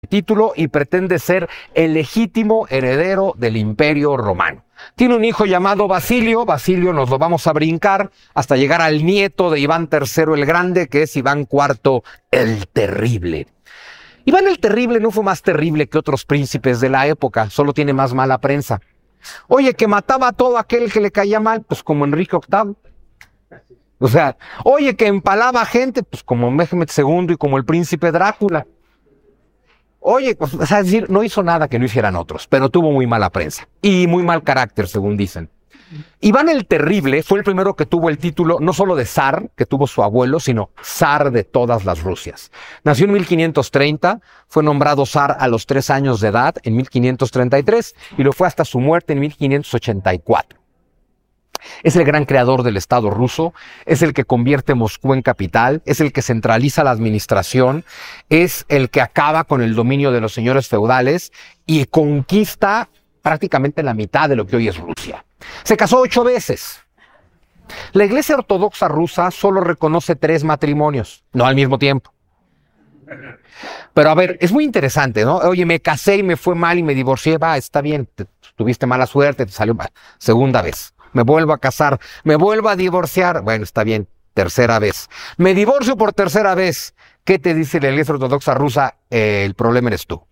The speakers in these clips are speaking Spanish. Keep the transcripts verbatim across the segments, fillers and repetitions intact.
título y pretende ser el legítimo heredero del Imperio Romano. Tiene un hijo llamado Basilio. Basilio nos lo vamos a brincar hasta llegar al nieto de Iván tercero el Grande, que es Iván cuarto el Terrible. Iván el Terrible no fue más terrible que otros príncipes de la época, solo tiene más mala prensa. Oye, que mataba a todo aquel que le caía mal, pues como Enrique octavo. O sea, oye, que empalaba gente, pues como Mehmed segundo y como el príncipe Drácula. Oye, pues, o sea, es decir, no hizo nada que no hicieran otros, pero tuvo muy mala prensa y muy mal carácter, según dicen. Iván el Terrible fue el primero que tuvo el título no solo de zar, que tuvo su abuelo, sino zar de todas las Rusias. Nació en mil quinientos treinta, fue nombrado zar a los tres años de edad en mil quinientos treinta y tres y lo fue hasta su muerte en mil quinientos ochenta y cuatro. Es el gran creador del Estado ruso, es el que convierte Moscú en capital, es el que centraliza la administración, es el que acaba con el dominio de los señores feudales y conquista prácticamente la mitad de lo que hoy es Rusia. Se casó ocho veces. La Iglesia Ortodoxa rusa solo reconoce tres matrimonios, no al mismo tiempo. Pero a ver, es muy interesante, ¿no? Oye, me casé y me fue mal y me divorcié, va, está bien, te, tuviste mala suerte, te salió mal. Segunda vez. Me vuelvo a casar, me vuelvo a divorciar. Bueno, está bien, tercera vez. Me divorcio por tercera vez. ¿Qué te dice la Iglesia Ortodoxa rusa? Eh, el problema eres tú.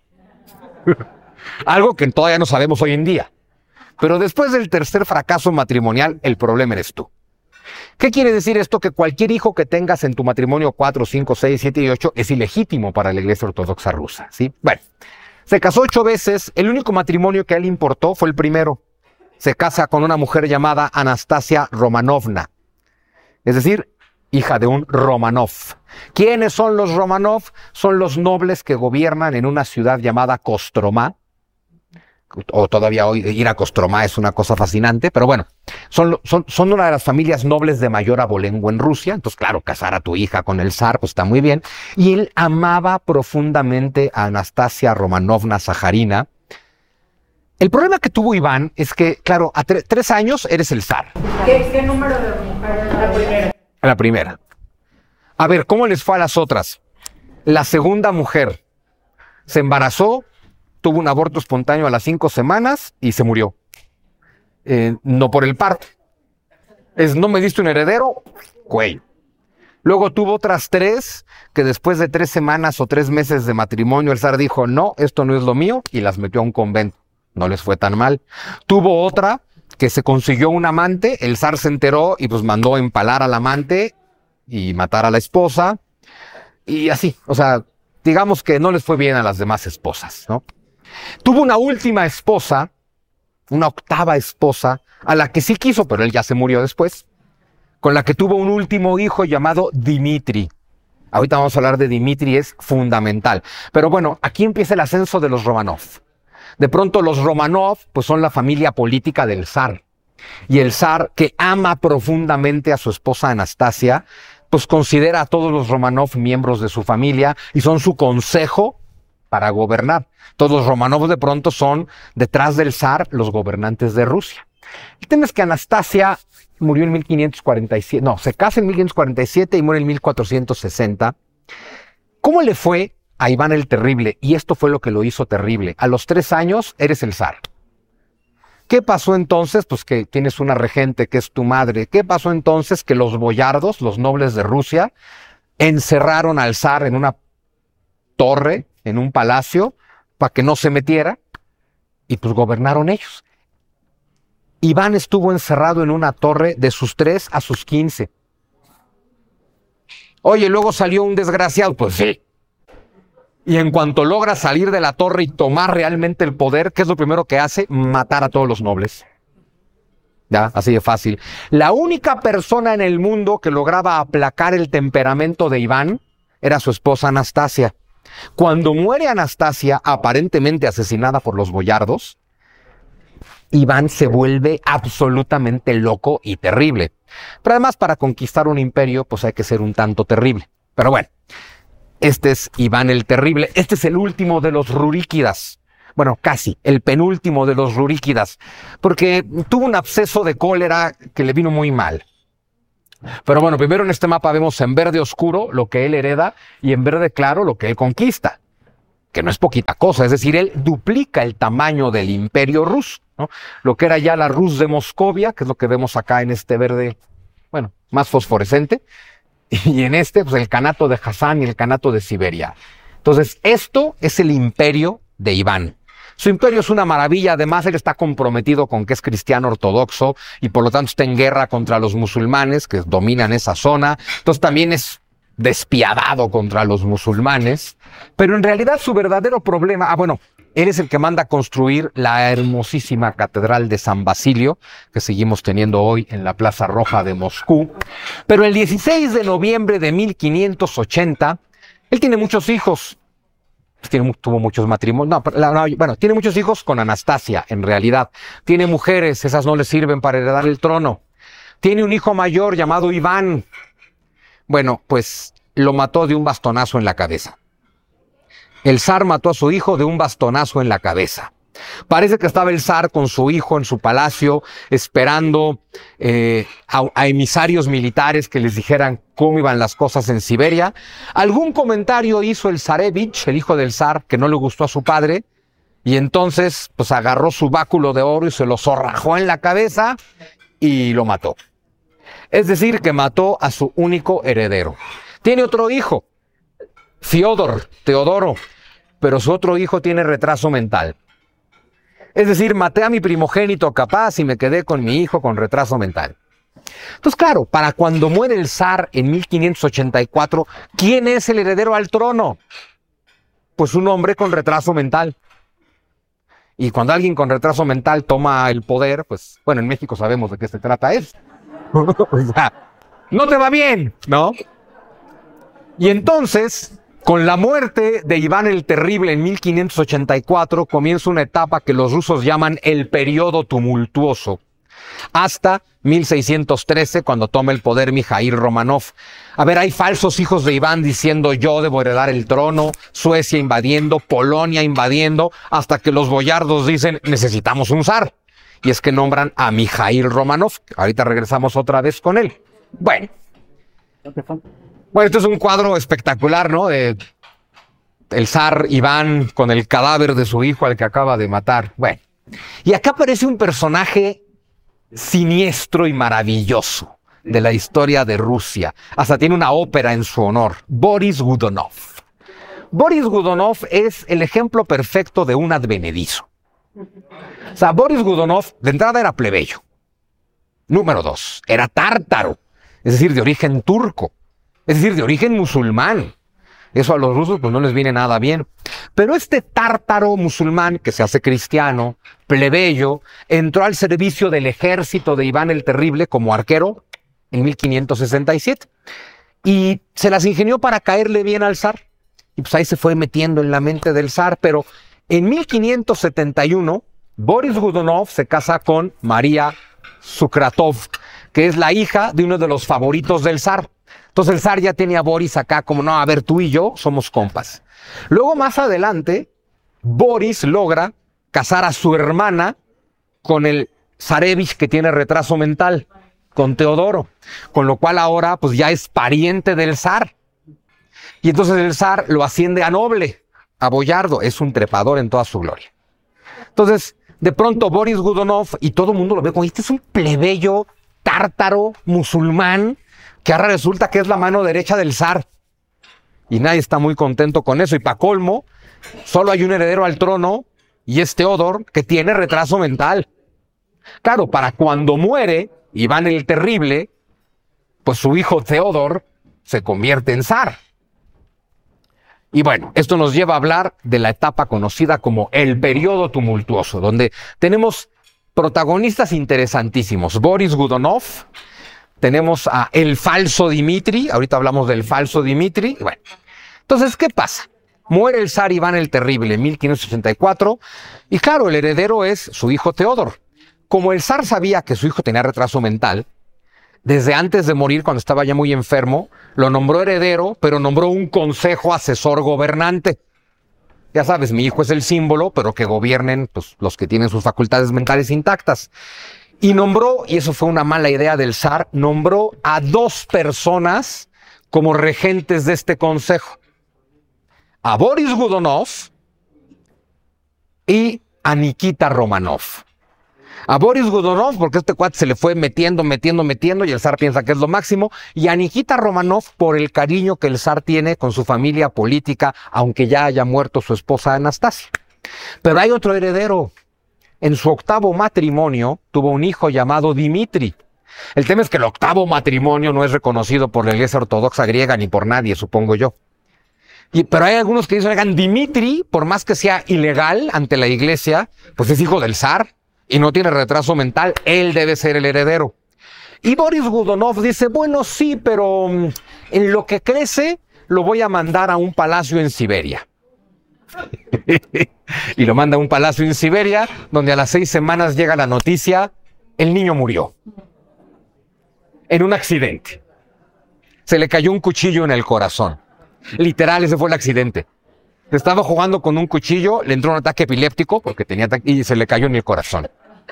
Algo que todavía no sabemos hoy en día. Pero después del tercer fracaso matrimonial, el problema eres tú. ¿Qué quiere decir esto? Que cualquier hijo que tengas en tu matrimonio cuatro, cinco, seis, siete y ocho es ilegítimo para la Iglesia Ortodoxa rusa, ¿sí? Bueno, se casó ocho veces. El único matrimonio que a él importó fue el primero. Se casa con una mujer llamada Anastasia Romanovna, es decir, hija de un Romanov. ¿Quiénes son los Romanov? Son los nobles que gobiernan en una ciudad llamada Kostromá, o todavía hoy ir a Kostromá es una cosa fascinante, pero bueno, son, son, son una de las familias nobles de mayor abolengo en Rusia. Entonces, claro, casar a tu hija con el zar, pues está muy bien. Y él amaba profundamente a Anastasia Romanovna Sajarina. El problema que tuvo Iván es que, claro, a tre tres años eres el zar. ¿Qué, qué número de mujeres? La primera. La primera. A ver, ¿cómo les fue a las otras? La segunda mujer se embarazó, tuvo un aborto espontáneo a las cinco semanas y se murió. Eh, no por el parto. Es, no me diste un heredero, güey. Luego tuvo otras tres que después de tres semanas o tres meses de matrimonio el zar dijo, no, esto no es lo mío, y las metió a un convento. No les fue tan mal. Tuvo otra que se consiguió un amante, el zar se enteró y pues mandó empalar al amante y matar a la esposa. Y así, o sea, digamos que no les fue bien a las demás esposas, ¿no? Tuvo una última esposa, una octava esposa, a la que sí quiso, pero él ya se murió después, con la que tuvo un último hijo llamado Dmitri. Ahorita vamos a hablar de Dmitri, es fundamental. Pero bueno, aquí empieza el ascenso de los Romanov. De pronto los Romanov pues son la familia política del zar. Y el zar, que ama profundamente a su esposa Anastasia, pues considera a todos los Romanov miembros de su familia y son su consejo para gobernar. Todos los Romanov de pronto son, detrás del zar, los gobernantes de Rusia. El tema es que Anastasia murió en mil quinientos cuarenta y siete, no, se casa en mil quinientos cuarenta y siete y muere en mil cuatrocientos sesenta. ¿Cómo le fue a Iván el Terrible? Y esto fue lo que lo hizo terrible. A los tres años eres el zar. ¿Qué pasó entonces? Pues que tienes una regente que es tu madre. ¿Qué pasó entonces? Que los boyardos, los nobles de Rusia, encerraron al zar en una torre, en un palacio, para que no se metiera, y pues gobernaron ellos. Iván estuvo encerrado en una torre de sus tres a sus quince. Oye, luego salió un desgraciado, pues sí. Y en cuanto logra salir de la torre y tomar realmente el poder, ¿qué es lo primero que hace? Matar a todos los nobles. Ya, así de fácil. La única persona en el mundo que lograba aplacar el temperamento de Iván era su esposa Anastasia. Cuando muere Anastasia, aparentemente asesinada por los boyardos, Iván se vuelve absolutamente loco y terrible. Pero además, para conquistar un imperio, pues hay que ser un tanto terrible. Pero bueno. Este es Iván el Terrible. Este es el último de los Ruríkidas. Bueno, casi, el penúltimo de los Ruríkidas. Porque tuvo un absceso de cólera que le vino muy mal. Pero bueno, primero en este mapa vemos en verde oscuro lo que él hereda y en verde claro lo que él conquista. que no es poquita cosa, es decir, él duplica el tamaño del imperio ruso, ¿no? Lo que era ya la Rus de Moscovia, que es lo que vemos acá en este verde, bueno, más fosforescente, y en este, pues el Kanato de Hassan y el Kanato de Siberia. Entonces, esto es el imperio de Iván. Su imperio es una maravilla, además él está comprometido con que es cristiano ortodoxo y por lo tanto está en guerra contra los musulmanes que dominan esa zona, entonces también es despiadado contra los musulmanes, pero en realidad su verdadero problema, ah bueno, él es el que manda a construir la hermosísima catedral de San Basilio, que seguimos teniendo hoy en la Plaza Roja de Moscú, pero el dieciséis de noviembre de mil quinientos ochenta, él tiene muchos hijos, tiene, tuvo muchos matrimonios, no, no, bueno, tiene muchos hijos con Anastasia, en realidad, tiene mujeres, esas no le sirven para heredar el trono, tiene un hijo mayor llamado Iván. Bueno, pues lo mató de un bastonazo en la cabeza. El zar mató a su hijo de un bastonazo en la cabeza. Parece que estaba el zar con su hijo en su palacio esperando eh, a, a emisarios militares que les dijeran cómo iban las cosas en Siberia. Algún comentario hizo el zarevich, el hijo del zar, que no le gustó a su padre, y entonces pues agarró su báculo de oro y se lo zorrajó en la cabeza y lo mató. Es decir, que mató a su único heredero. Tiene otro hijo, Fiodor, Teodoro, pero su otro hijo tiene retraso mental. Es decir, maté a mi primogénito capaz y me quedé con mi hijo con retraso mental. Entonces, claro, para cuando muere el zar en mil quinientos ochenta y cuatro, ¿quién es el heredero al trono? Pues un hombre con retraso mental. Y cuando alguien con retraso mental toma el poder, pues, bueno, en México sabemos de qué se trata eso. O sea, no te va bien, ¿no? Y entonces, con la muerte de Iván el Terrible en mil quinientos ochenta y cuatro, comienza una etapa que los rusos llaman el periodo tumultuoso, hasta mil seiscientos trece, cuando toma el poder Mijaíl Románov. A ver, hay falsos hijos de Iván diciendo yo debo heredar el trono, Suecia invadiendo, Polonia invadiendo, hasta que los boyardos dicen necesitamos un zar. Y es que nombran a Mijaíl Románov. Ahorita regresamos otra vez con él. Bueno. Bueno, esto es un cuadro espectacular, ¿no? De el zar Iván con el cadáver de su hijo al que acaba de matar. Bueno. Y acá aparece un personaje siniestro y maravilloso de la historia de Rusia. Hasta tiene una ópera en su honor. Boris Godunov. Boris Godunov es el ejemplo perfecto de un advenedizo. O sea, Boris Godunov de entrada era plebeyo. Número dos, era tártaro, es decir, de origen turco, es decir, de origen musulmán. Eso a los rusos pues no les viene nada bien. Pero este tártaro musulmán que se hace cristiano, plebeyo, entró al servicio del ejército de Iván el Terrible como arquero en mil quinientos sesenta y siete. Y se las ingenió para caerle bien al zar. Y pues ahí se fue metiendo en la mente del zar, pero en mil quinientos setenta y uno, Boris Godunov se casa con María Sukratov, que es la hija de uno de los favoritos del zar. Entonces el zar ya tenía a Boris acá como, no, a ver, tú y yo somos compas. Luego más adelante, Boris logra casar a su hermana con el zarevich que tiene retraso mental, con Teodoro, con lo cual ahora pues ya es pariente del zar. Y entonces el zar lo asciende a noble, a boyardo, es un trepador en toda su gloria. Entonces, de pronto Boris Godunov, y todo el mundo lo ve como, este es un plebeyo tártaro musulmán, que ahora resulta que es la mano derecha del zar. Y nadie está muy contento con eso. Y para colmo, solo hay un heredero al trono, y es Teodor, que tiene retraso mental. Claro, para cuando muere Iván el Terrible, pues su hijo Teodor se convierte en zar. Y bueno, esto nos lleva a hablar de la etapa conocida como el periodo tumultuoso, donde tenemos protagonistas interesantísimos. Boris Godunov, tenemos a el falso Dmitri, ahorita hablamos del falso Dmitri. Bueno, entonces, ¿qué pasa? Muere el zar Iván el Terrible en mil quinientos ochenta y cuatro, y claro, el heredero es su hijo Teodor. Como el zar sabía que su hijo tenía retraso mental, desde antes de morir, cuando estaba ya muy enfermo, lo nombró heredero, pero nombró un consejo asesor gobernante. Ya sabes, mi hijo es el símbolo, pero que gobiernen pues, los que tienen sus facultades mentales intactas. Y nombró, y eso fue una mala idea del zar, nombró a dos personas como regentes de este consejo. A Boris Godunov y a Nikita Romanov. A Boris Godunov, porque este cuate se le fue metiendo, metiendo, metiendo, y el zar piensa que es lo máximo, y a Nikita Romanov por el cariño que el zar tiene con su familia política, aunque ya haya muerto su esposa Anastasia. Pero hay otro heredero. En su octavo matrimonio tuvo un hijo llamado Dmitri. El tema es que el octavo matrimonio no es reconocido por la Iglesia Ortodoxa griega ni por nadie, supongo yo. Y, pero hay algunos que dicen, oigan, Dmitri, por más que sea ilegal ante la Iglesia, pues es hijo del zar y no tiene retraso mental, él debe ser el heredero. Y Boris Godunov dice, bueno, sí, pero um, en lo que crece lo voy a mandar a un palacio en Siberia. Y lo manda a un palacio en Siberia, donde a las seis semanas llega la noticia, el niño murió. En un accidente. Se le cayó un cuchillo en el corazón. Literal, ese fue el accidente. Estaba jugando con un cuchillo, le entró un ataque epiléptico, porque tenía ataque, y se le cayó en el corazón.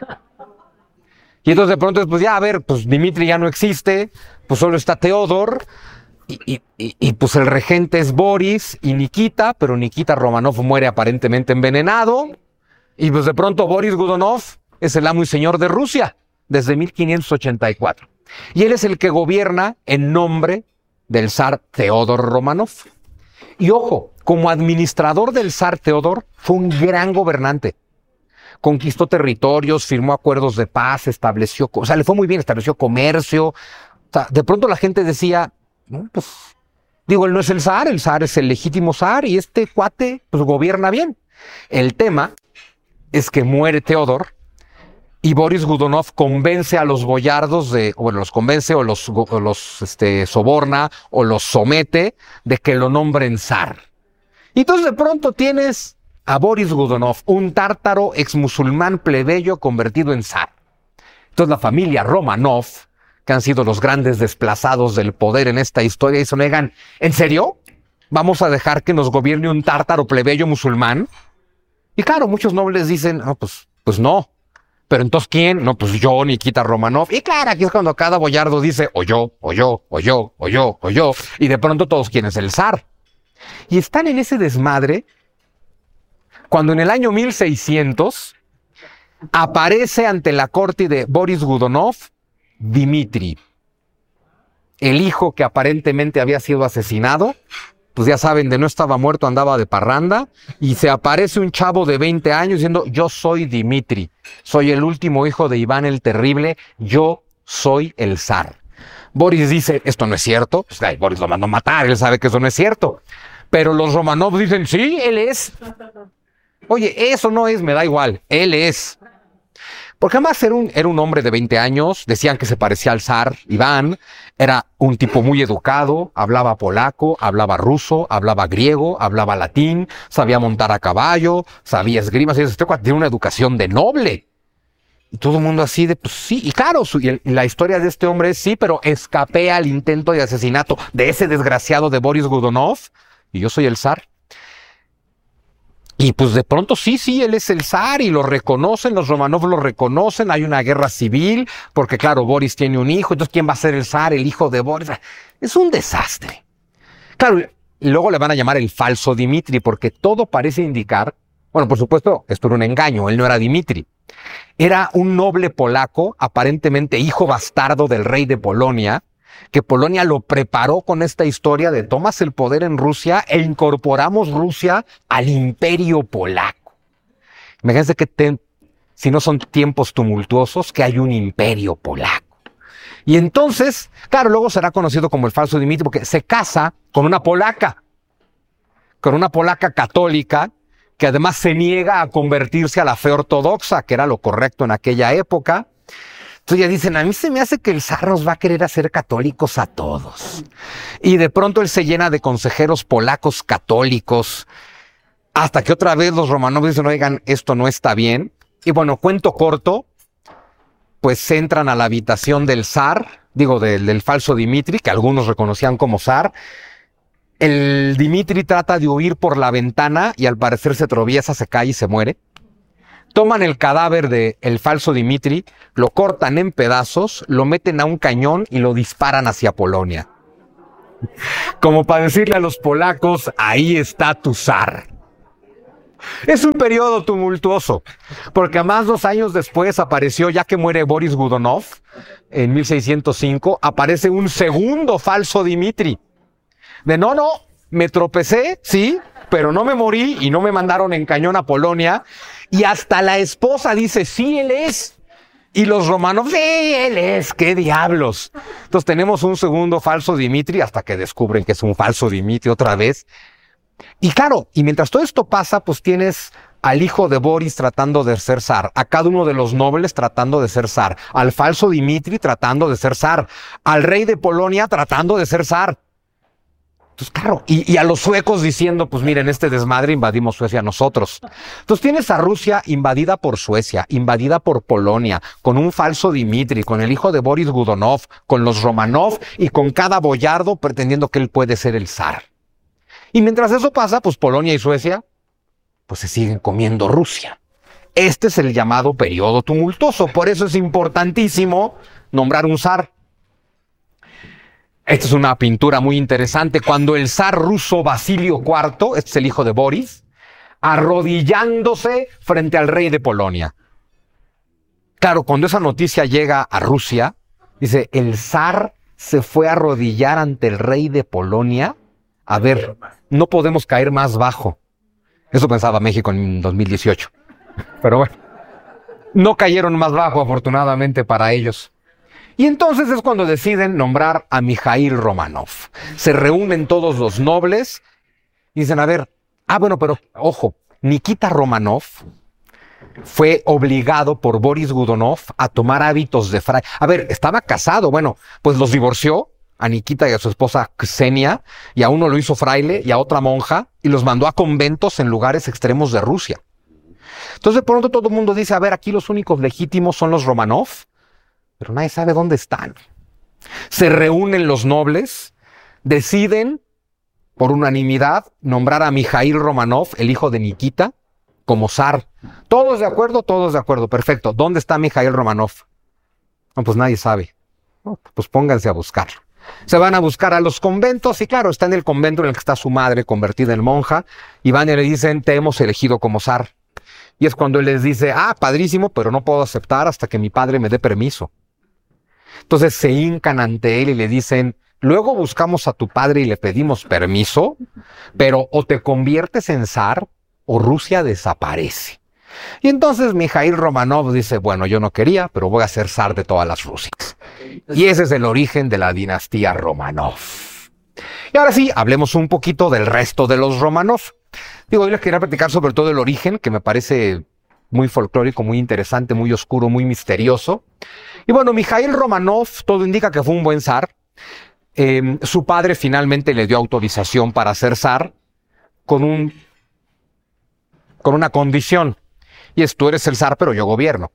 Y entonces de pronto, pues ya, a ver, pues Dmitri ya no existe, pues solo está Teodor, y, y, y, y pues el regente es Boris y Nikita, pero Nikita Romanov muere aparentemente envenenado, y pues de pronto Boris Godunov es el amo y señor de Rusia, desde mil quinientos ochenta y cuatro. Y él es el que gobierna en nombre del zar Teodor Romanov. Y ojo, como administrador del zar Teodor, fue un gran gobernante. Conquistó territorios, firmó acuerdos de paz, estableció, o sea, le fue muy bien, estableció comercio. O sea, de pronto la gente decía, no, pues, digo, él no es el zar, el zar es el legítimo zar y este cuate, pues, gobierna bien. El tema es que muere Teodor y Boris Godunov convence a los boyardos de, o bueno, los convence o los, o los este, soborna o los somete de que lo nombren zar. Y entonces de pronto tienes a Boris Godunov, un tártaro exmusulmán plebeyo convertido en zar. Entonces la familia Romanov, que han sido los grandes desplazados del poder en esta historia, dicen, oigan, ¿en serio? ¿Vamos a dejar que nos gobierne un tártaro plebeyo musulmán? Y claro, muchos nobles dicen, no, pues, pues no. Pero entonces, ¿quién? No, pues yo, Nikita Romanov. Y claro, aquí es cuando cada boyardo dice, o yo, o yo, o yo, o yo, o yo. Y de pronto todos quieren ser el zar. Y están en ese desmadre cuando en el año mil seiscientos aparece ante la corte de Boris Godunov Dmitri, el hijo que aparentemente había sido asesinado. Pues ya saben, de no estaba muerto, andaba de parranda, y se aparece un chavo de veinte años diciendo, yo soy Dmitri, soy el último hijo de Iván el Terrible, yo soy el zar. Boris dice, esto no es cierto, pues, ay, Boris lo mandó a matar, él sabe que eso no es cierto, pero los Romanov dicen, sí, él es. Oye, eso no es, me da igual, él es. Porque además era un, era un hombre de veinte años, decían que se parecía al zar Iván, era un tipo muy educado, hablaba polaco, hablaba ruso, hablaba griego, hablaba latín, sabía montar a caballo, sabía esgrima, este cuate tiene una educación de noble. Y todo el mundo así de, pues sí, y claro, su, y el, y la historia de este hombre es sí, pero escapé al intento de asesinato de ese desgraciado de Boris Godunov, y yo soy el zar. Y pues de pronto sí, sí, él es el zar y lo reconocen, los Romanov lo reconocen, hay una guerra civil, porque claro, Boris tiene un hijo, entonces ¿quién va a ser el zar? El hijo de Boris. Es un desastre. Claro, y luego le van a llamar el falso Dmitri, porque todo parece indicar, bueno, por supuesto, esto era un engaño, él no era Dmitri. Era un noble polaco, aparentemente hijo bastardo del rey de Polonia, que Polonia lo preparó con esta historia de tomas el poder en Rusia e incorporamos Rusia al imperio polaco. Imagínense que te, si no son tiempos tumultuosos, que hay un imperio polaco. Y entonces, claro, luego será conocido como el falso Dmitri porque se casa con una polaca, con una polaca católica, que además se niega a convertirse a la fe ortodoxa, que era lo correcto en aquella época. Entonces ya dicen, a mí se me hace que el zar nos va a querer hacer católicos a todos. Y de pronto él se llena de consejeros polacos católicos, hasta que otra vez los Romanov dicen, oigan, esto no está bien. Y bueno, cuento corto, pues entran a la habitación del zar, digo, del, del falso Dmitri, que algunos reconocían como zar. El Dmitri trata de huir por la ventana y al parecer se tropieza, se cae y se muere. Toman el cadáver del falso Dmitri, lo cortan en pedazos, lo meten a un cañón y lo disparan hacia Polonia. Como para decirle a los polacos, ahí está tu zar. Es un periodo tumultuoso, porque más dos años después apareció, ya que muere Boris Godunov, en mil seiscientos cinco, aparece un segundo falso Dimitri. De no, no, me tropecé, sí, pero no me morí y no me mandaron en cañón a Polonia. Y hasta la esposa dice, sí, él es. Y los Romanov, sí, él es, qué diablos. Entonces tenemos un segundo falso Dimitri hasta que descubren que es un falso Dimitri otra vez. Y claro, y mientras todo esto pasa, pues tienes al hijo de Boris tratando de ser zar, a cada uno de los nobles tratando de ser zar, al falso Dimitri tratando de ser zar, al rey de Polonia tratando de ser zar. Entonces, claro, y, y a los suecos diciendo, pues miren, este desmadre invadimos Suecia nosotros. Entonces tienes a Rusia invadida por Suecia, invadida por Polonia, con un falso Dimitri, con el hijo de Boris Godunov, con los Romanov y con cada boyardo pretendiendo que él puede ser el zar. Y mientras eso pasa, pues Polonia y Suecia, pues se siguen comiendo Rusia. Este es el llamado periodo tumultuoso, por eso es importantísimo nombrar un zar. Esta es una pintura muy interesante. Cuando el zar ruso Basilio cuarto, este es el hijo de Boris, arrodillándose frente al rey de Polonia. Claro, cuando esa noticia llega a Rusia, dice, el zar se fue a arrodillar ante el rey de Polonia. A ver, no podemos caer más bajo. Eso pensaba México en dos mil dieciocho. Pero bueno, no cayeron más bajo, afortunadamente para ellos. Y entonces es cuando deciden nombrar a Mijaíl Románov. Se reúnen todos los nobles y dicen, a ver, ah, bueno, pero ojo, Nikita Románov fue obligado por Boris Godunov a tomar hábitos de fraile. A ver, estaba casado, bueno, pues los divorció a Nikita y a su esposa Ksenia, y a uno lo hizo fraile y a otra monja, y los mandó a conventos en lugares extremos de Rusia. Entonces de pronto todo el mundo dice, a ver, aquí los únicos legítimos son los Románov, pero nadie sabe dónde están. Se reúnen los nobles, deciden, por unanimidad, nombrar a Mijaíl Románov, el hijo de Nikita, como zar. ¿Todos de acuerdo? Todos de acuerdo. Perfecto. ¿Dónde está Mijaíl Románov? No, pues nadie sabe. No, pues pónganse a buscarlo. Se van a buscar a los conventos y claro, está en el convento en el que está su madre convertida en monja y van y le dicen, te hemos elegido como zar. Y es cuando él les dice, ah, padrísimo, pero no puedo aceptar hasta que mi padre me dé permiso. Entonces se hincan ante él y le dicen, luego buscamos a tu padre y le pedimos permiso, pero o te conviertes en zar o Rusia desaparece. Y entonces Mijaíl Románov dice, bueno, yo no quería, pero voy a ser zar de todas las Rusias. Y ese es el origen de la dinastía Románov. Y ahora sí, hablemos un poquito del resto de los Románov. Digo, hoy les quería platicar sobre todo el origen, que me parece muy folclórico, muy interesante, muy oscuro, muy misterioso. Y bueno, Mijaíl Románov, todo indica que fue un buen zar. Eh, su padre finalmente le dio autorización para ser zar con, un, con una condición. Y es, tú eres el zar, pero yo gobierno.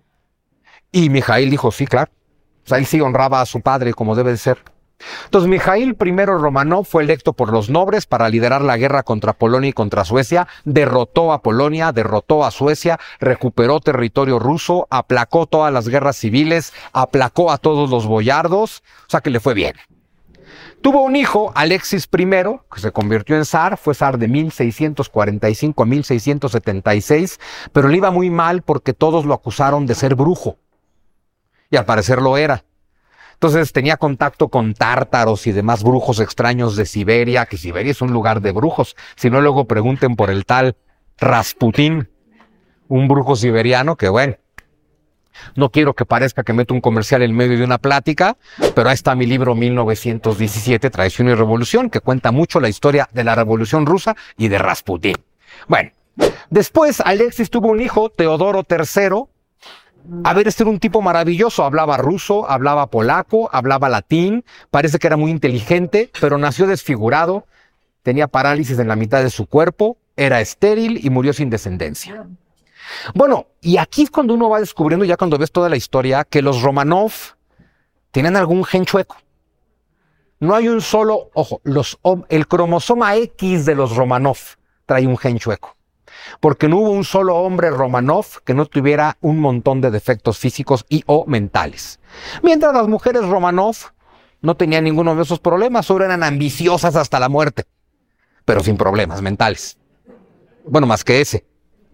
Y Mijaíl dijo, sí, claro. O sea, él sí honraba a su padre como debe de ser. Entonces, Mijaíl I Románov fue electo por los nobles para liderar la guerra contra Polonia y contra Suecia, derrotó a Polonia, derrotó a Suecia, recuperó territorio ruso, aplacó todas las guerras civiles, aplacó a todos los boyardos, o sea que le fue bien. Tuvo un hijo, Alexis I, que se convirtió en zar, fue zar de mil seiscientos cuarenta y cinco a mil seiscientos setenta y seis, pero le iba muy mal porque todos lo acusaron de ser brujo, y al parecer lo era. Entonces tenía contacto con tártaros y demás brujos extraños de Siberia, que Siberia es un lugar de brujos. Si no, luego pregunten por el tal Rasputín, un brujo siberiano que, bueno, no quiero que parezca que meto un comercial en medio de una plática, pero ahí está mi libro mil novecientos diecisiete, Traición y Revolución, que cuenta mucho la historia de la Revolución Rusa y de Rasputín. Bueno, después Alexis tuvo un hijo, Teodoro tercero. A ver, este era un tipo maravilloso, hablaba ruso, hablaba polaco, hablaba latín, parece que era muy inteligente, pero nació desfigurado, tenía parálisis en la mitad de su cuerpo, era estéril y murió sin descendencia. Bueno, y aquí es cuando uno va descubriendo, ya cuando ves toda la historia, que los Románov tienen algún gen chueco. No hay un solo, ojo, los, el cromosoma X de los Románov trae un gen chueco. Porque no hubo un solo hombre Románov que no tuviera un montón de defectos físicos y o mentales. Mientras las mujeres Románov no tenían ninguno de esos problemas, solo eran ambiciosas hasta la muerte, pero sin problemas mentales. Bueno, más que ese.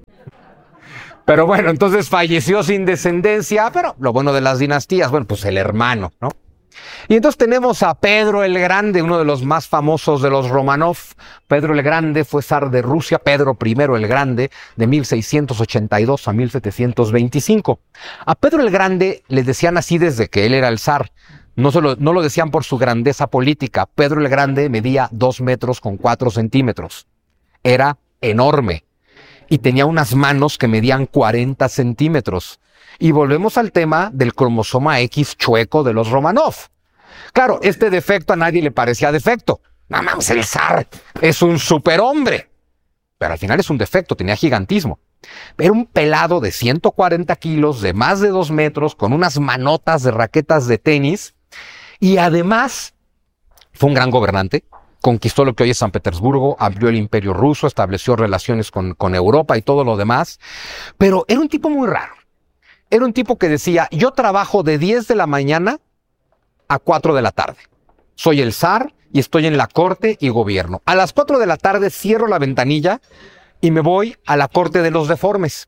Pero bueno, entonces falleció sin descendencia, pero lo bueno de las dinastías, bueno, pues el hermano, ¿no? Y entonces tenemos a Pedro el Grande, uno de los más famosos de los Románov. Pedro el Grande fue zar de Rusia, Pedro primero el Grande, de mil seiscientos ochenta y dos a mil setecientos veinticinco. A Pedro el Grande le decían así desde que él era el zar. No, solo, no lo decían por su grandeza política. Pedro el Grande medía dos metros con cuatro centímetros. Era enorme. Y tenía unas manos que medían cuarenta centímetros. Y volvemos al tema del cromosoma X chueco de los Románov. Claro, este defecto a nadie le parecía defecto. No mames, el zar es un superhombre. Pero al final es un defecto, tenía gigantismo. Era un pelado de ciento cuarenta kilos, de más de dos metros, con unas manotas de raquetas de tenis. Y además fue un gran gobernante. Conquistó lo que hoy es San Petersburgo, amplió el imperio ruso, estableció relaciones con, con Europa y todo lo demás. Pero era un tipo muy raro. Era un tipo que decía, yo trabajo de diez de la mañana a cuatro de la tarde. Soy el zar y estoy en la corte y gobierno. A las cuatro de la tarde cierro la ventanilla y me voy a la corte de los deformes.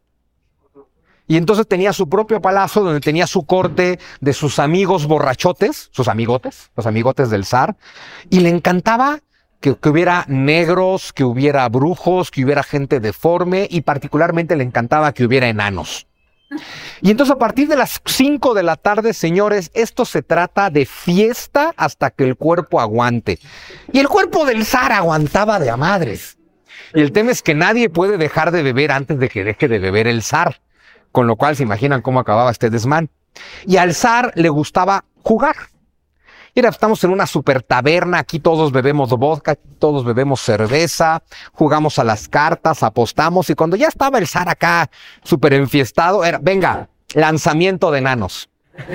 Y entonces tenía su propio palacio donde tenía su corte de sus amigos borrachotes, sus amigotes, los amigotes del zar. Y le encantaba que, que hubiera negros, que hubiera brujos, que hubiera gente deforme y particularmente le encantaba que hubiera enanos. Y entonces a partir de las cinco de la tarde, señores, esto se trata de fiesta hasta que el cuerpo aguante. Y el cuerpo del zar aguantaba de a madres. Y el tema es que nadie puede dejar de beber antes de que deje de beber el zar. Con lo cual se imaginan cómo acababa este desmán. Y al zar le gustaba jugar. Mira, estamos en una super taberna, aquí todos bebemos vodka, todos bebemos cerveza, jugamos a las cartas, apostamos, y cuando ya estaba el zar acá súper enfiestado, era, venga, lanzamiento de enanos.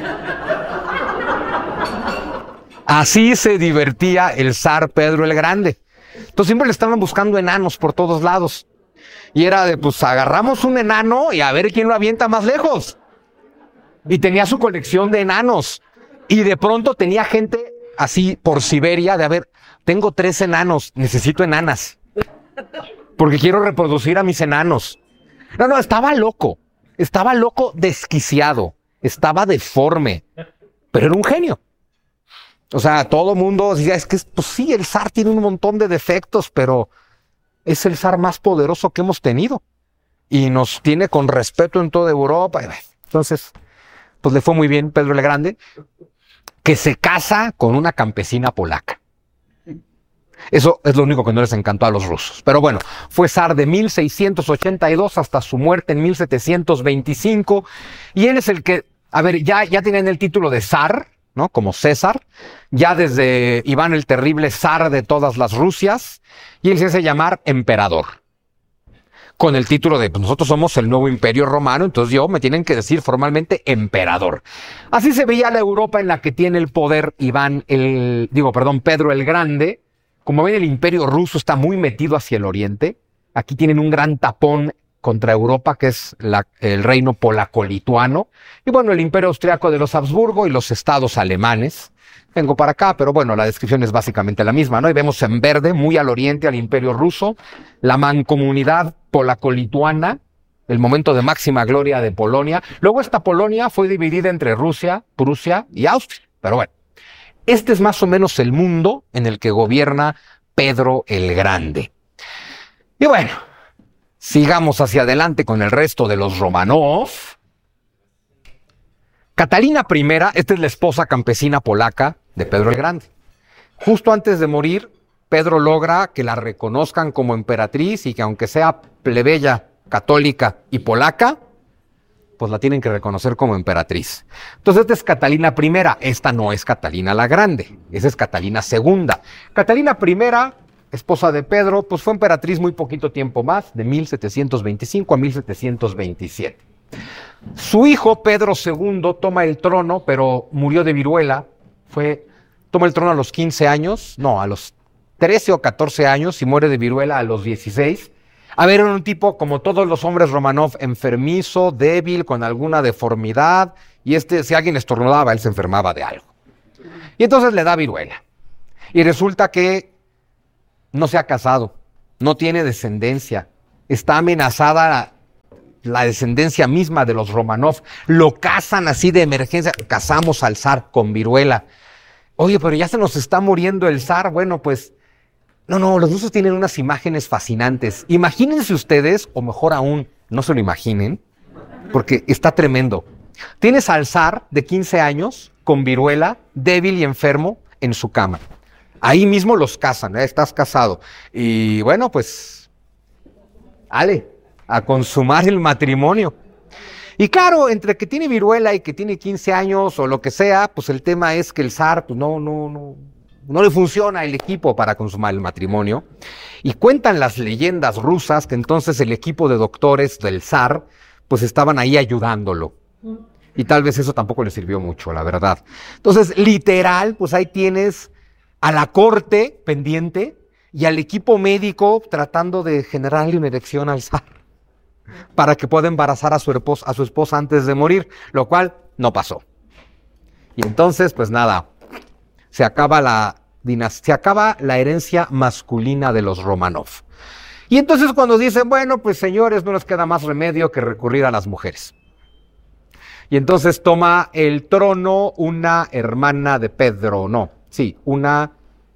Así se divertía el zar Pedro el Grande. Entonces siempre le estaban buscando enanos por todos lados. Y era de, pues agarramos un enano y a ver quién lo avienta más lejos. Y tenía su colección de enanos. Y de pronto tenía gente así por Siberia de, a ver, tengo tres enanos, necesito enanas. Porque quiero reproducir a mis enanos. No, no, estaba loco. Estaba loco desquiciado. Estaba deforme. Pero era un genio. O sea, todo el mundo decía, es que, pues sí, el zar tiene un montón de defectos, pero es el zar más poderoso que hemos tenido. Y nos tiene con respeto en toda Europa. Entonces, pues le fue muy bien Pedro el Grande, que se casa con una campesina polaca. Eso es lo único que no les encantó a los rusos. Pero bueno, fue zar de mil seiscientos ochenta y dos hasta su muerte en mil setecientos veinticinco. Y él es el que, a ver, ya, ya tienen el título de zar, ¿no? Como César. Ya desde Iván el Terrible, zar de todas las Rusias. Y él se hace llamar emperador. Con el título de, pues nosotros somos el nuevo imperio romano, entonces yo me tienen que decir formalmente emperador. Así se veía la Europa en la que tiene el poder Iván el, digo, perdón, Pedro el Grande. Como ven, el imperio ruso está muy metido hacia el oriente. Aquí tienen un gran tapón contra Europa, que es la, el reino polaco-lituano. Y bueno, el imperio austriaco de los Habsburgo y los estados alemanes. Vengo para acá, pero bueno, la descripción es básicamente la misma, ¿no? Y vemos en verde, muy al oriente, al imperio ruso, la mancomunidad polaco-lituana, el momento de máxima gloria de Polonia. Luego esta Polonia fue dividida entre Rusia, Prusia y Austria. Pero bueno, este es más o menos el mundo en el que gobierna Pedro el Grande. Y bueno, sigamos hacia adelante con el resto de los Románov. Catalina primera, esta es la esposa campesina polaca de Pedro el Grande. Justo antes de morir, Pedro logra que la reconozcan como emperatriz y que aunque sea plebeya, católica y polaca, pues la tienen que reconocer como emperatriz. Entonces esta es Catalina primera, esta no es Catalina la Grande, esa es Catalina segunda. Catalina primera, esposa de Pedro, pues fue emperatriz muy poquito tiempo más, de mil setecientos veinticinco a mil setecientos veintisiete. Su hijo Pedro segundo toma el trono, pero murió de viruela. Fue, toma el trono a los quince años, no, a los trece o catorce años y muere de viruela a los dieciséis. A ver, era un tipo como todos los hombres Románov, enfermizo, débil, con alguna deformidad. Y este, si alguien estornudaba, él se enfermaba de algo. Y entonces le da viruela. Y resulta que no se ha casado, no tiene descendencia. está amenazada la, la descendencia misma de los Románov. Lo cazan así de emergencia. Cazamos al zar con viruela. Oye, pero ya se nos está muriendo el zar. Bueno, pues, no, no, los rusos tienen unas imágenes fascinantes. Imagínense ustedes, o mejor aún, no se lo imaginen, porque está tremendo. Tienes al zar de quince años, con viruela, débil y enfermo, en su cama. Ahí mismo los casan, ¿eh? Estás casado. Y bueno, pues, ale, a consumar el matrimonio. Y claro, entre que tiene viruela y que tiene quince años o lo que sea, pues el tema es que el zar, pues no, no, no, no le funciona el equipo para consumar el matrimonio. Y cuentan las leyendas rusas que entonces el equipo de doctores del zar, pues estaban ahí ayudándolo. Y tal vez eso tampoco le sirvió mucho, la verdad. Entonces, literal, pues ahí tienes a la corte pendiente y al equipo médico tratando de generarle una erección al zar para que pueda embarazar a su, esposa, a su esposa antes de morir, lo cual no pasó. Y entonces, pues nada, se acaba la dinastía, se acaba la herencia masculina de los Románov. Y entonces cuando dicen, bueno, pues señores, no nos queda más remedio que recurrir a las mujeres. Y entonces toma el trono una hermana de Pedro, no, sí, una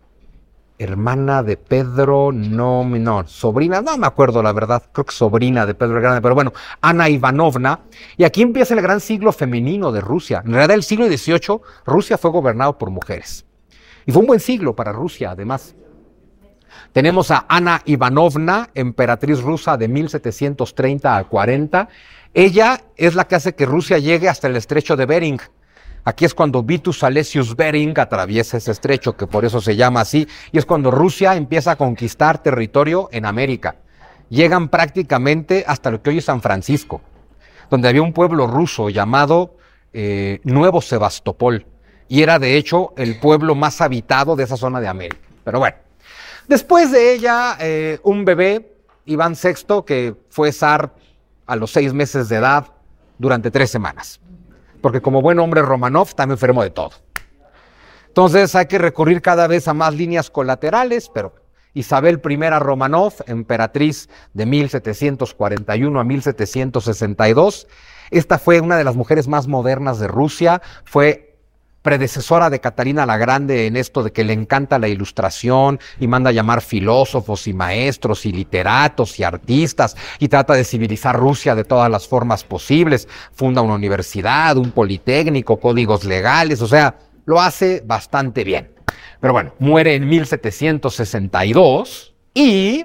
hermana de Pedro, no, no, sobrina, no me acuerdo la verdad, creo que sobrina de Pedro el Grande, pero bueno, Ana Ivanovna. Y aquí empieza el gran siglo femenino de Rusia. En realidad el siglo dieciocho, Rusia fue gobernado por mujeres. Y fue un buen siglo para Rusia, además. Tenemos a Ana Ivanovna, emperatriz rusa de mil setecientos treinta a cuarenta. Ella es la que hace que Rusia llegue hasta el estrecho de Bering. Aquí es cuando Vitus Alesius Bering atraviesa ese estrecho, que por eso se llama así, y es cuando Rusia empieza a conquistar territorio en América. Llegan prácticamente hasta lo que hoy es San Francisco, donde había un pueblo ruso llamado eh, Nuevo Sebastopol, y era de hecho el pueblo más habitado de esa zona de América. Pero bueno, después de ella, eh, un bebé, Iván sexto, que fue zar a los seis meses de edad durante tres semanas. Porque como buen hombre Románov está enfermo de todo. Entonces hay que recurrir cada vez a más líneas colaterales, pero Isabel primera Románov, emperatriz de mil setecientos cuarenta y uno a mil setecientos sesenta y dos, esta fue una de las mujeres más modernas de Rusia, fue predecesora de Catalina la Grande en esto de que le encanta la ilustración y manda a llamar filósofos y maestros y literatos y artistas y trata de civilizar Rusia de todas las formas posibles. Funda una universidad, un politécnico, códigos legales, o sea, lo hace bastante bien. Pero bueno, muere en mil setecientos sesenta y dos y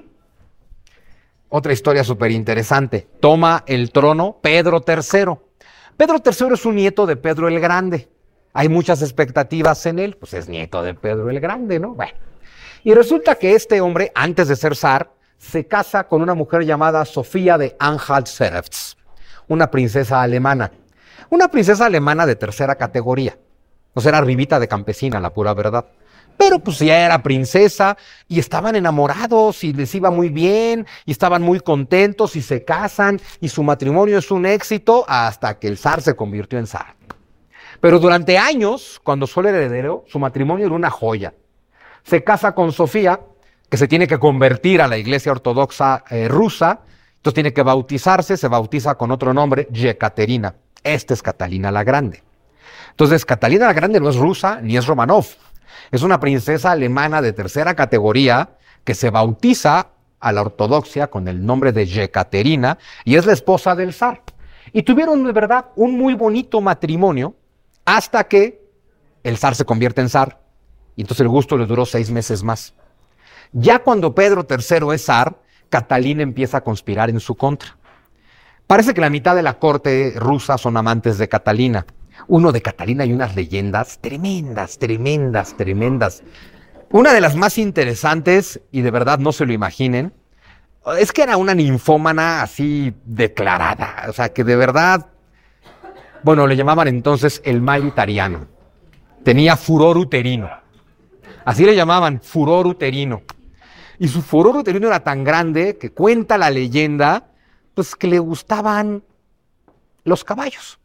otra historia súper interesante. Toma el trono Pedro tercero. Pedro tercero es un nieto de Pedro el Grande. Hay muchas expectativas en él, pues es nieto de Pedro el Grande, ¿no? Bueno, y resulta que este hombre, antes de ser zar, se casa con una mujer llamada Sofía de Anhalt-Zerbst, una princesa alemana. Una princesa alemana de tercera categoría. O sea, era arribita de campesina, la pura verdad. Pero pues ya era princesa y estaban enamorados y les iba muy bien y estaban muy contentos y se casan y su matrimonio es un éxito hasta que el zar se convirtió en zar. Pero durante años, cuando fue el heredero, su matrimonio era una joya. Se casa con Sofía, que se tiene que convertir a la iglesia ortodoxa eh, rusa, entonces tiene que bautizarse, se bautiza con otro nombre, Yekaterina. Esta es Catalina la Grande. Entonces, Catalina la Grande no es rusa ni es Románov. Es una princesa alemana de tercera categoría que se bautiza a la ortodoxia con el nombre de Yekaterina y es la esposa del zar. Y tuvieron de verdad un muy bonito matrimonio, hasta que el zar se convierte en zar. Y entonces el gusto le duró seis meses más. Ya cuando Pedro tercero es zar, Catalina empieza a conspirar en su contra. Parece que la mitad de la corte rusa son amantes de Catalina. Uno de Catalina hay unas leyendas tremendas, tremendas, tremendas. Una de las más interesantes, y de verdad no se lo imaginen, es que era una ninfómana así declarada. O sea, que de verdad... Bueno, le llamaban entonces el mal itariano. Tenía furor uterino. Así le llamaban, furor uterino. Y su furor uterino era tan grande que cuenta la leyenda, pues que le gustaban los caballos.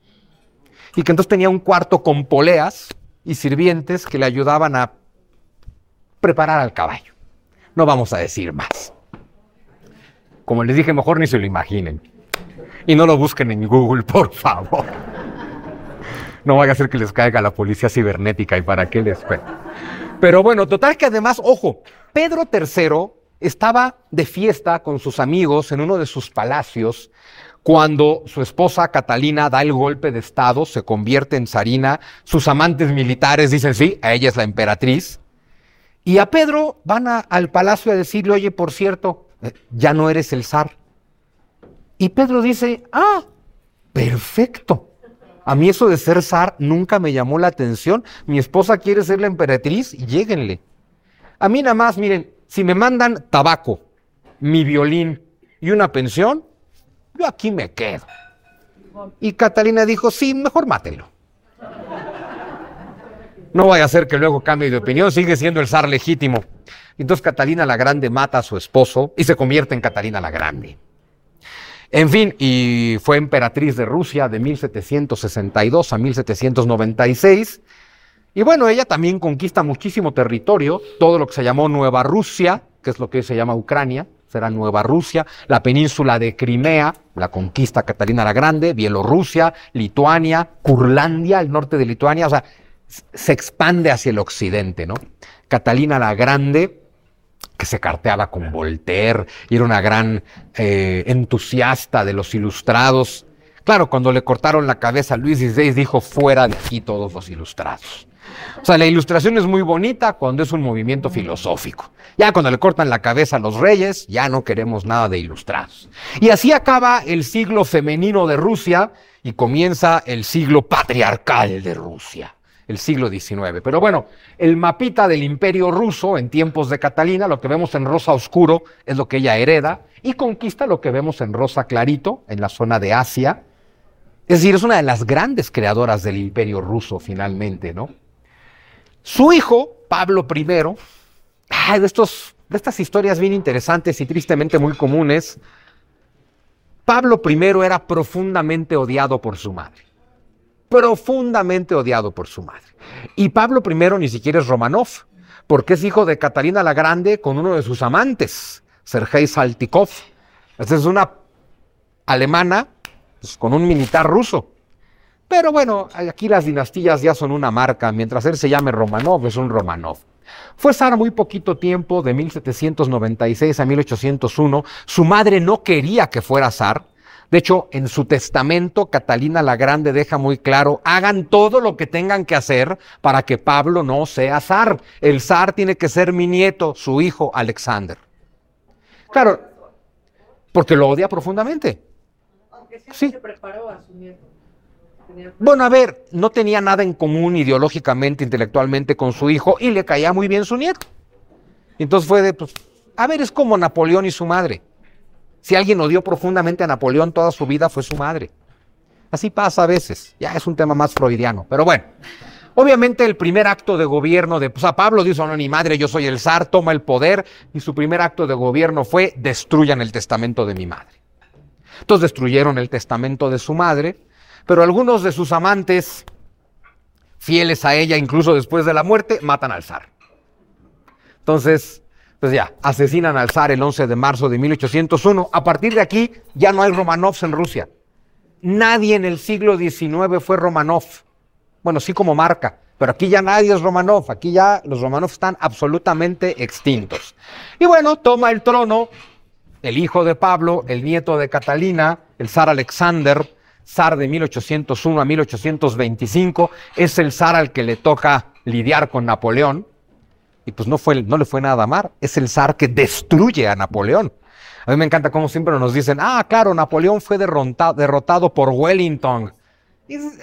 Y que entonces tenía un cuarto con poleas y sirvientes que le ayudaban a preparar al caballo. No vamos a decir más. Como les dije, mejor ni se lo imaginen. Y no lo busquen en Google, por favor. No vaya a ser que les caiga la policía cibernética y para qué les cuento. Pero bueno, total que además, ojo, Pedro tercero estaba de fiesta con sus amigos en uno de sus palacios cuando su esposa Catalina da el golpe de estado, se convierte en zarina, sus amantes militares dicen sí, a ella es la emperatriz, y a Pedro van a, al palacio a decirle, oye, por cierto, ya no eres el zar. Y Pedro dice, ah, perfecto. A mí eso de ser zar nunca me llamó la atención. Mi esposa quiere ser la emperatriz y lléguenle. A mí nada más, miren, si me mandan tabaco, mi violín y una pensión, yo aquí me quedo. Y Catalina dijo, sí, mejor mátelo. No vaya a ser que luego cambie de opinión, sigue siendo el zar legítimo. Entonces Catalina la Grande mata a su esposo y se convierte en Catalina la Grande. En fin, y fue emperatriz de Rusia de mil setecientos sesenta y dos a mil setecientos noventa y seis. Y bueno, ella también conquista muchísimo territorio, todo lo que se llamó Nueva Rusia, que es lo que hoy se llama Ucrania, será Nueva Rusia, la península de Crimea, la conquista Catalina la Grande, Bielorrusia, Lituania, Curlandia, el norte de Lituania, o sea, se expande hacia el occidente, ¿no? Catalina la Grande, que se carteaba con Voltaire, y era una gran eh, entusiasta de los ilustrados. Claro, cuando le cortaron la cabeza a Luis dieciséis, dijo, fuera de aquí todos los ilustrados. O sea, la ilustración es muy bonita cuando es un movimiento filosófico. Ya cuando le cortan la cabeza a los reyes, ya no queremos nada de ilustrados. Y así acaba el siglo femenino de Rusia y comienza el siglo patriarcal de Rusia. El siglo diecinueve. Pero bueno, el mapita del imperio ruso en tiempos de Catalina, lo que vemos en rosa oscuro es lo que ella hereda y conquista lo que vemos en rosa clarito en la zona de Asia. Es decir, es una de las grandes creadoras del imperio ruso finalmente, ¿no? Su hijo, Pablo primero, ay, de, estos, de estas historias bien interesantes y tristemente muy comunes, Pablo primero era profundamente odiado por su madre. Profundamente odiado por su madre. Y Pablo primero ni siquiera es Romanov, porque es hijo de Catalina la Grande con uno de sus amantes, Sergei Saltykov. Esta es una alemana pues, con un militar ruso. Pero bueno, aquí las dinastías ya son una marca. Mientras él se llame Romanov, es un Romanov. Fue zar muy poquito tiempo, de mil setecientos noventa y seis a mil ochocientos uno. Su madre no quería que fuera zar. De hecho, en su testamento, Catalina la Grande deja muy claro, hagan todo lo que tengan que hacer para que Pablo no sea zar. El zar tiene que ser mi nieto, su hijo Alexander. Claro, porque lo odia profundamente. Aunque siempre Sí. se preparó a su nieto. Tenía- Bueno, a ver, no tenía nada en común ideológicamente, intelectualmente con su hijo y le caía muy bien su nieto. Entonces fue de, pues, a ver, es como Napoleón y su madre. Si alguien odió profundamente a Napoleón toda su vida fue su madre. Así pasa a veces, ya es un tema más freudiano, pero bueno. Obviamente el primer acto de gobierno de pues, a Pablo dijo, no, ni madre, yo soy el zar, toma el poder, y su primer acto de gobierno fue, destruyan el testamento de mi madre. Entonces destruyeron el testamento de su madre, pero algunos de sus amantes, fieles a ella incluso después de la muerte, matan al zar. Entonces... pues ya, asesinan al zar el once de marzo de mil ochocientos uno. A partir de aquí ya no hay Romanovs en Rusia. Nadie en el siglo diecinueve fue Romanov. Bueno, sí como marca, pero aquí ya nadie es Romanov. Aquí ya los Romanov están absolutamente extintos. Y bueno, toma el trono el hijo de Pablo, el nieto de Catalina, el zar Alexander, zar de mil ochocientos uno a mil ochocientos veinticinco. Es el zar al que le toca lidiar con Napoleón. Y pues no, fue, no le fue nada mal, es el zar que destruye a Napoleón. A mí me encanta cómo siempre nos dicen, ah, claro, Napoleón fue derrotado, derrotado por Wellington. Y, eh,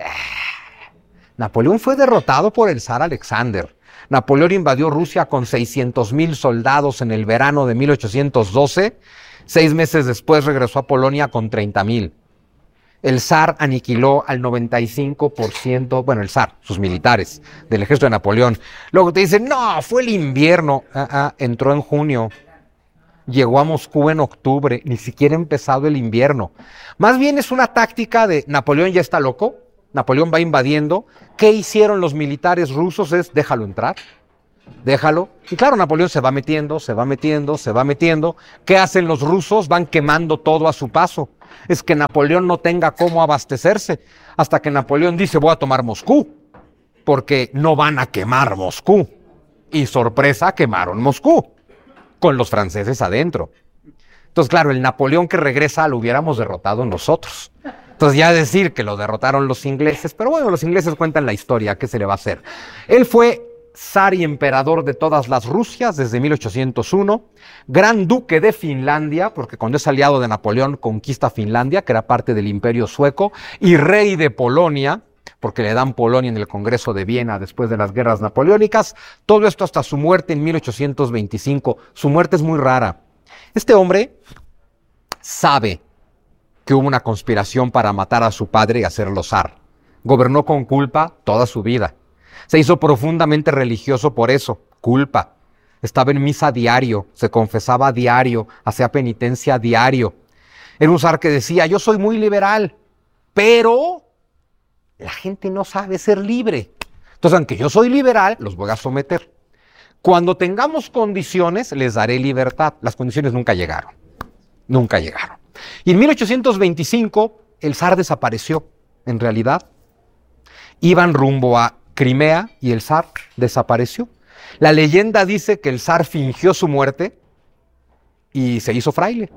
Napoleón fue derrotado por el zar Alexander. Napoleón invadió Rusia con seiscientos mil soldados en el verano de mil ochocientos doce. Seis meses después regresó a Polonia con treinta mil. El zar aniquiló al noventa y cinco por ciento, bueno, el zar, sus militares, del ejército de Napoleón. Luego te dicen, no, fue el invierno. Ah, ah, entró en junio, llegó a Moscú en octubre, ni siquiera ha empezado el invierno. Más bien es una táctica de Napoleón ya está loco, Napoleón va invadiendo. ¿Qué hicieron los militares rusos? Es, déjalo entrar. déjalo. Y claro, Napoleón se va metiendo, se va metiendo, se va metiendo. ¿Qué hacen los rusos? Van quemando todo a su paso. Es que Napoleón no tenga cómo abastecerse. Hasta que Napoleón dice, voy a tomar Moscú, porque no van a quemar Moscú. Y sorpresa, quemaron Moscú, con los franceses adentro. Entonces, claro, el Napoleón que regresa lo hubiéramos derrotado nosotros. Entonces, ya decir que lo derrotaron los ingleses, pero bueno, los ingleses cuentan la historia, ¿qué se le va a hacer? Él fue zar y emperador de todas las Rusias desde mil ochocientos uno, gran duque de Finlandia, porque cuando es aliado de Napoleón conquista Finlandia, que era parte del Imperio Sueco, y rey de Polonia, porque le dan Polonia en el Congreso de Viena después de las guerras napoleónicas. Todo esto hasta su muerte en mil ochocientos veinticinco. Su muerte es muy rara. Este hombre sabe que hubo una conspiración para matar a su padre y hacerlo zar. Gobernó con culpa toda su vida. Se hizo profundamente religioso por eso, culpa. Estaba en misa diario, se confesaba diario, hacía penitencia diario. Era un zar que decía, yo soy muy liberal, pero la gente no sabe ser libre. Entonces, aunque yo soy liberal, los voy a someter. Cuando tengamos condiciones, les daré libertad. Las condiciones nunca llegaron. Nunca llegaron. Y en mil ochocientos veinticinco, el zar desapareció, en realidad. Iban rumbo a Crimea y el zar desapareció. La leyenda dice que el zar fingió su muerte y se hizo fraile.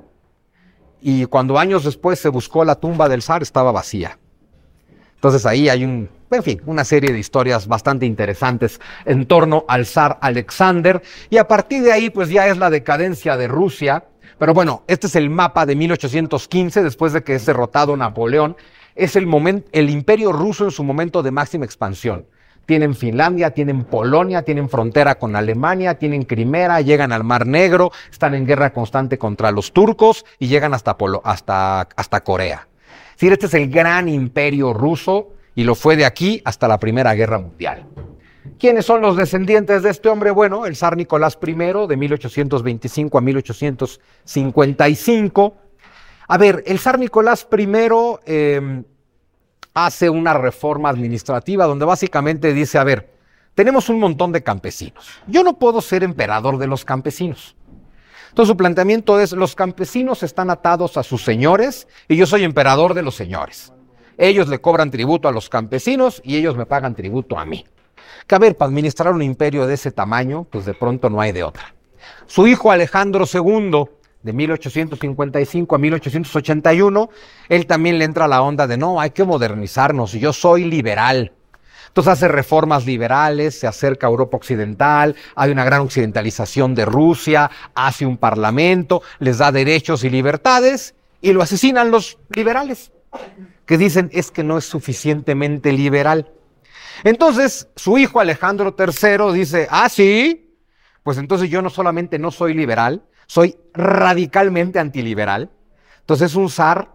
Y cuando años después se buscó la tumba del zar, estaba vacía. Entonces ahí hay un, en fin, una serie de historias bastante interesantes en torno al zar Alexander. Y a partir de ahí, pues ya es la decadencia de Rusia. Pero bueno, este es el mapa de mil ochocientos quince, después de que es derrotado Napoleón. Es el, momento, el imperio ruso en su momento de máxima expansión. Tienen Finlandia, tienen Polonia, tienen frontera con Alemania, tienen Crimea, llegan al Mar Negro, están en guerra constante contra los turcos y llegan hasta, Polo, hasta, hasta Corea. Es decir, este es el gran imperio ruso y lo fue de aquí hasta la Primera Guerra Mundial. ¿Quiénes son los descendientes de este hombre? Bueno, el zar Nicolás primero, de mil ochocientos veinticinco a mil ochocientos cincuenta y cinco. A ver, el zar Nicolás primero eh, hace una reforma administrativa donde básicamente dice, a ver, tenemos un montón de campesinos. Yo no puedo ser emperador de los campesinos. Entonces su planteamiento es, los campesinos están atados a sus señores y yo soy emperador de los señores. Ellos le cobran tributo a los campesinos y ellos me pagan tributo a mí. Que a ver, para administrar un imperio de ese tamaño, pues de pronto no hay de otra. Su hijo Alejandro segundo, de mil ochocientos cincuenta y cinco a mil ochocientos ochenta y uno, él también le entra a la onda de no, hay que modernizarnos, yo soy liberal. Entonces hace reformas liberales, se acerca a Europa Occidental, hay una gran occidentalización de Rusia, hace un parlamento, les da derechos y libertades y lo asesinan los liberales, que dicen es que no es suficientemente liberal. Entonces su hijo Alejandro tercero dice, ah, sí, pues entonces yo no solamente no soy liberal, soy radicalmente antiliberal. Entonces es un zar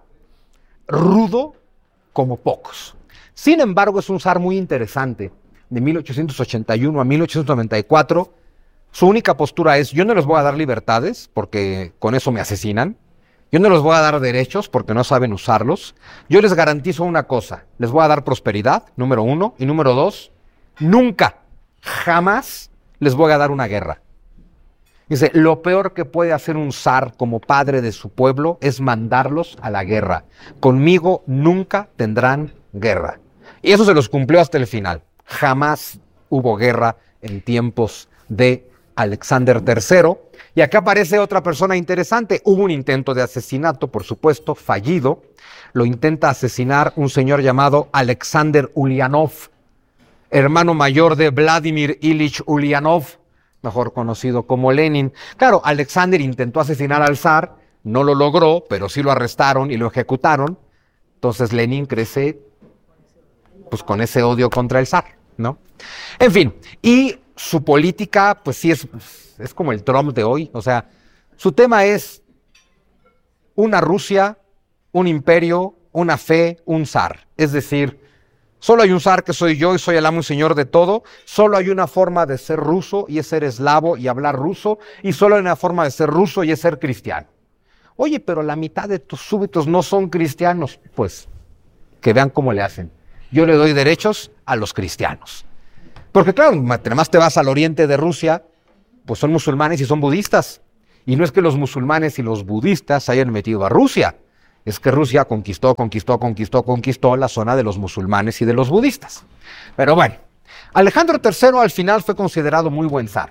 rudo como pocos. Sin embargo, es un zar muy interesante. De mil ochocientos ochenta y uno a mil ochocientos noventa y cuatro, su única postura es, yo no les voy a dar libertades porque con eso me asesinan. Yo no les voy a dar derechos porque no saben usarlos. Yo les garantizo una cosa, les voy a dar prosperidad, número uno. Y número dos, nunca, jamás les voy a dar una guerra. Dice, lo peor que puede hacer un zar como padre de su pueblo es mandarlos a la guerra. Conmigo nunca tendrán guerra. Y eso se los cumplió hasta el final. Jamás hubo guerra en tiempos de Alexander tercero. Y acá aparece otra persona interesante. Hubo un intento de asesinato, por supuesto, fallido. Lo intenta asesinar un señor llamado Alexander Ulyanov, hermano mayor de Vladimir Ilich Ulyanov, mejor conocido como Lenin. Claro, Alexander intentó asesinar al zar, no lo logró, pero sí lo arrestaron y lo ejecutaron. Entonces Lenin crece pues con ese odio contra el zar, ¿no? En fin, y su política, pues sí es, es como el Trump de hoy. O sea, su tema es una Rusia, un imperio, una fe, un zar. Es decir, solo hay un zar que soy yo y soy el amo y señor de todo. Solo hay una forma de ser ruso y es ser eslavo y hablar ruso. Y solo hay una forma de ser ruso y es ser cristiano. Oye, pero la mitad de tus súbditos no son cristianos. Pues, que vean cómo le hacen. Yo le doy derechos a los cristianos. Porque claro, además te vas al oriente de Rusia, pues son musulmanes y son budistas. Y no es que los musulmanes y los budistas se hayan metido a Rusia, es que Rusia conquistó, conquistó, conquistó, conquistó la zona de los musulmanes y de los budistas. Pero bueno, Alejandro tercero al final fue considerado muy buen zar.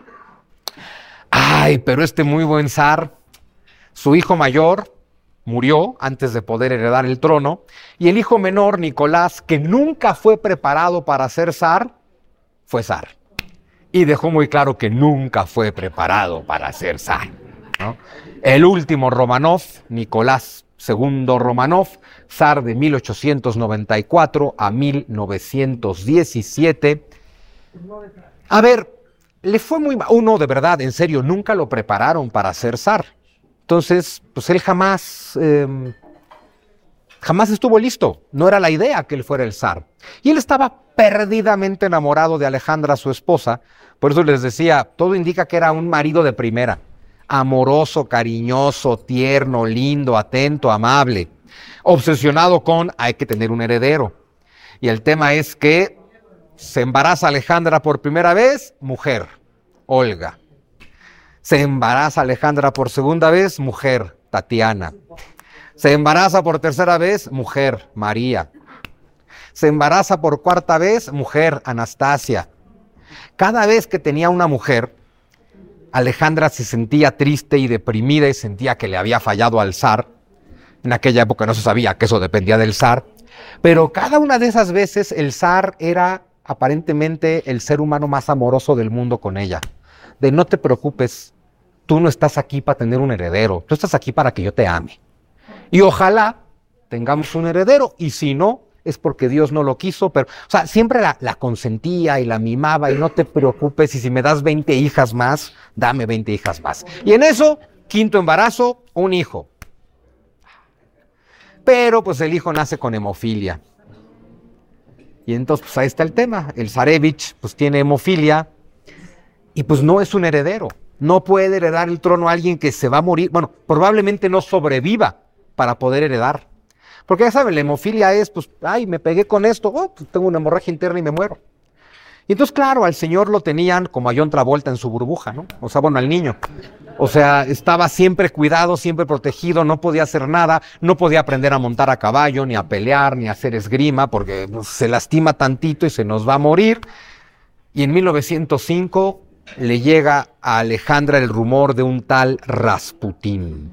Ay, pero este muy buen zar, su hijo mayor murió antes de poder heredar el trono, y el hijo menor, Nicolás, que nunca fue preparado para ser zar, fue zar. Y dejó muy claro que nunca fue preparado para ser zar, ¿no? El último Románov, Nicolás segundo Románov, zar de mil ochocientos noventa y cuatro a mil novecientos diecisiete. A ver, le fue muy mal. Uno, de verdad, en serio, nunca lo prepararon para ser zar. Entonces, pues él jamás, eh, jamás estuvo listo. No era la idea que él fuera el zar. Y él estaba perdidamente enamorado de Alejandra, su esposa. Por eso les decía, todo indica que era un marido de primera. Amoroso, cariñoso, tierno, lindo, atento, amable. Obsesionado con, hay que tener un heredero. Y el tema es que se embaraza Alejandra por primera vez, mujer, Olga. Se embaraza Alejandra por segunda vez, mujer, Tatiana. Se embaraza por tercera vez, mujer, María. Se embaraza por cuarta vez, mujer, Anastasia. Cada vez que tenía una mujer, Alejandra se sentía triste y deprimida y sentía que le había fallado al zar. En aquella época no se sabía que eso dependía del zar. Pero cada una de esas veces el zar era aparentemente el ser humano más amoroso del mundo con ella. De no te preocupes, tú no estás aquí para tener un heredero, tú estás aquí para que yo te ame. Y ojalá tengamos un heredero, y si no, es porque Dios no lo quiso, pero, o sea, siempre la, la consentía y la mimaba, y no te preocupes, y si me das veinte hijas más, dame veinte hijas más. Y en eso, quinto embarazo, un hijo. Pero pues el hijo nace con hemofilia. Y entonces, pues ahí está el tema. El zarevich, pues tiene hemofilia, y pues no es un heredero. No puede heredar el trono a alguien que se va a morir. Bueno, probablemente no sobreviva para poder heredar. Porque ya saben, la hemofilia es, pues, ay, me pegué con esto, oh, pues tengo una hemorragia interna y me muero. Y entonces, claro, al señor lo tenían como a John Travolta en su burbuja, ¿no? O sea, bueno, al niño. O sea, estaba siempre cuidado, siempre protegido, no podía hacer nada, no podía aprender a montar a caballo, ni a pelear, ni a hacer esgrima, porque pues, se lastima tantito y se nos va a morir. Y en mil novecientos cinco le llega a Alejandra el rumor de un tal Rasputín.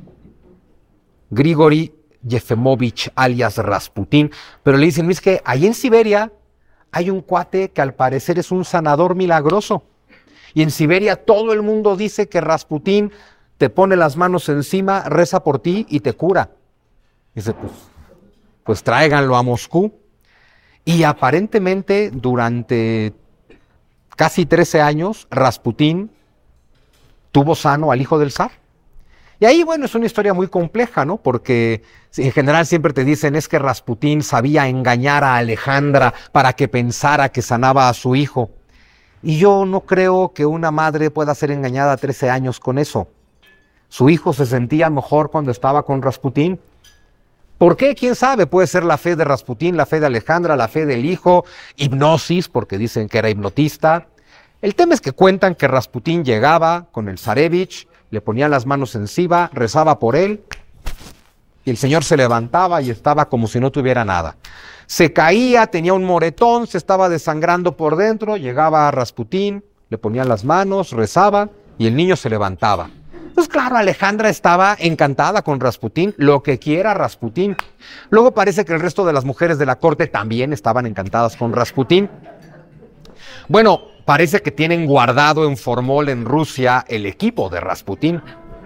Grigori Yefimóvich alias Rasputín, pero le dicen, es que ahí en Siberia hay un cuate que al parecer es un sanador milagroso, y en Siberia todo el mundo dice que Rasputín te pone las manos encima, reza por ti y te cura. Dice, pues, pues tráiganlo a Moscú. Y aparentemente durante casi trece años Rasputín tuvo sano al hijo del zar. Y ahí, bueno, es una historia muy compleja, ¿no? Porque en general siempre te dicen es que Rasputín sabía engañar a Alejandra para que pensara que sanaba a su hijo. Y yo no creo que una madre pueda ser engañada a trece años con eso. Su hijo se sentía mejor cuando estaba con Rasputín. ¿Por qué? ¿Quién sabe? Puede ser la fe de Rasputín, la fe de Alejandra, la fe del hijo, hipnosis, porque dicen que era hipnotista. El tema es que cuentan que Rasputín llegaba con el zarevich, le ponía las manos encima, rezaba por él, y el señor se levantaba y estaba como si no tuviera nada. Se caía, tenía un moretón, se estaba desangrando por dentro, llegaba a Rasputín, le ponía las manos, rezaba, y el niño se levantaba. Pues claro, Alejandra estaba encantada con Rasputín, lo que quiera Rasputín. Luego parece que el resto de las mujeres de la corte también estaban encantadas con Rasputín. Bueno, parece que tienen guardado en formol en Rusia el equipo de Rasputín,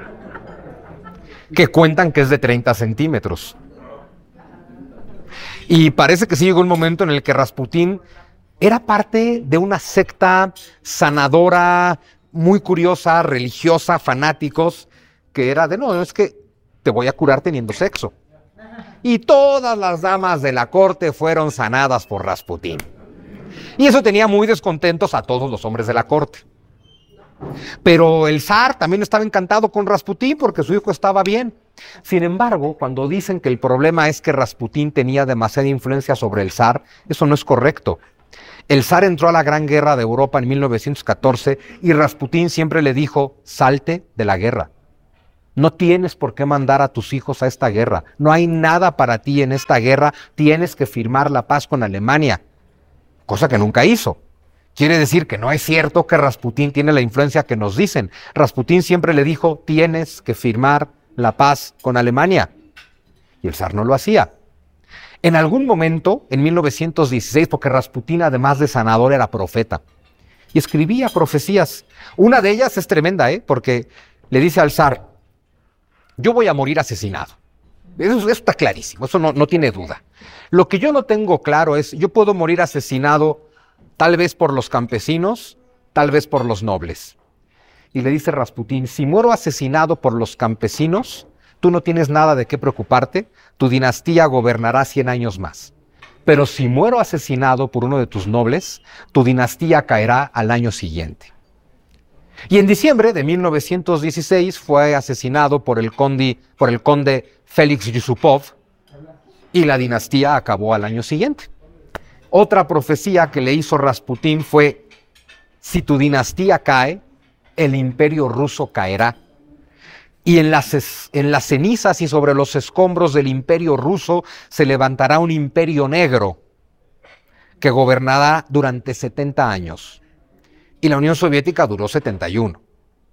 que cuentan que es de treinta centímetros. Y parece que sí llegó un momento en el que Rasputín era parte de una secta sanadora, muy curiosa, religiosa, fanáticos, que era de, no, es que te voy a curar teniendo sexo. Y todas las damas de la corte fueron sanadas por Rasputín. Y eso tenía muy descontentos a todos los hombres de la corte. Pero el zar también estaba encantado con Rasputín porque su hijo estaba bien. Sin embargo, cuando dicen que el problema es que Rasputín tenía demasiada influencia sobre el zar, eso no es correcto. El zar entró a la Gran Guerra de Europa en mil novecientos catorce y Rasputín siempre le dijo, salte de la guerra. No tienes por qué mandar a tus hijos a esta guerra. No hay nada para ti en esta guerra. Tienes que firmar la paz con Alemania. Cosa que nunca hizo. Quiere decir que no es cierto que Rasputín tiene la influencia que nos dicen. Rasputín siempre le dijo, tienes que firmar la paz con Alemania. Y el zar no lo hacía. En algún momento, en mil novecientos dieciséis, porque Rasputín, además de sanador, era profeta. Y escribía profecías. Una de ellas es tremenda, ¿eh? Porque le dice al zar, yo voy a morir asesinado. Eso, eso está clarísimo, eso no, no tiene duda. Lo que yo no tengo claro es, yo puedo morir asesinado tal vez por los campesinos, tal vez por los nobles. Y le dice Rasputín, si muero asesinado por los campesinos, tú no tienes nada de qué preocuparte, tu dinastía gobernará cien años más. Pero si muero asesinado por uno de tus nobles, tu dinastía caerá al año siguiente. Y en diciembre de mil novecientos dieciséis fue asesinado por el conde, por el conde Félix Yusupov y la dinastía acabó al año siguiente. Otra profecía que le hizo Rasputín fue, si tu dinastía cae, el imperio ruso caerá. Y en las, en las cenizas y sobre los escombros del imperio ruso se levantará un imperio negro que gobernará durante setenta años. Y la Unión Soviética duró setenta y uno.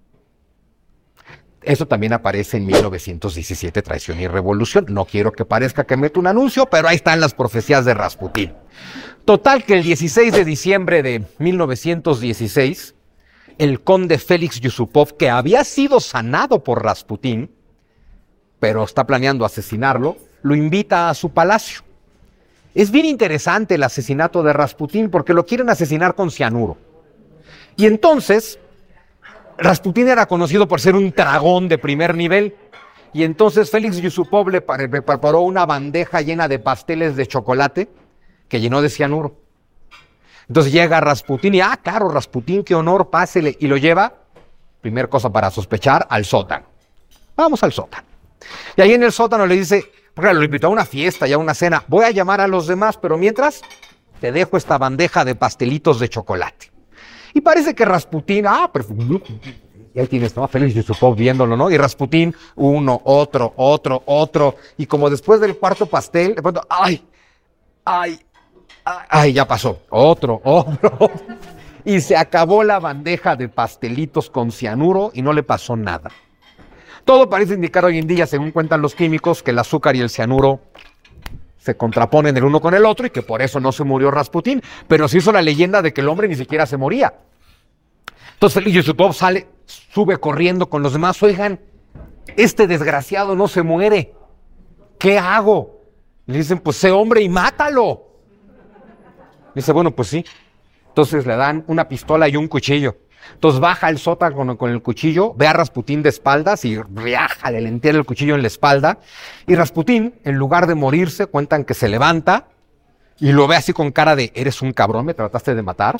Eso también aparece en mil novecientos diecisiete, Traición y Revolución. No quiero que parezca que meto un anuncio, pero ahí están las profecías de Rasputín. Total que el dieciséis de diciembre de mil novecientos dieciséis, el conde Félix Yusupov, que había sido sanado por Rasputín, pero está planeando asesinarlo, lo invita a su palacio. Es bien interesante el asesinato de Rasputín porque lo quieren asesinar con cianuro. Y entonces, Rasputín era conocido por ser un dragón de primer nivel. Y entonces Félix Yusupov le preparó una bandeja llena de pasteles de chocolate que llenó de cianuro. Entonces llega Rasputín y, ah, claro, Rasputín, qué honor, pásele. Y lo lleva, primer cosa para sospechar, al sótano. Vamos al sótano. Y ahí en el sótano le dice, porque lo invitó a una fiesta y a una cena, voy a llamar a los demás, pero mientras te dejo esta bandeja de pastelitos de chocolate. Y parece que Rasputín, ah, pero y ahí tienes, ¿no? Félix Yusupov viéndolo, ¿no? Y Rasputín, uno, otro, otro, otro. Y como después del cuarto pastel, de pronto, ay, ay, ay, ay, ya pasó. Otro, otro. Y se acabó la bandeja de pastelitos con cianuro y no le pasó nada. Todo parece indicar hoy en día, según cuentan los químicos, que el azúcar y el cianuro se contraponen el uno con el otro y que por eso no se murió Rasputín, pero se hizo la leyenda de que el hombre ni siquiera se moría. Entonces Félix Yusupov sale, sube corriendo con los demás, oigan, este desgraciado no se muere, ¿qué hago? Le dicen, pues sé hombre y mátalo. Dice, bueno, pues sí. Entonces le dan una pistola y un cuchillo. Entonces baja el sótano con, con el cuchillo, ve a Rasputín de espaldas y riaja, le entierra el cuchillo en la espalda. Y Rasputín, en lugar de morirse, cuentan que se levanta y lo ve así con cara de, eres un cabrón, me trataste de matar.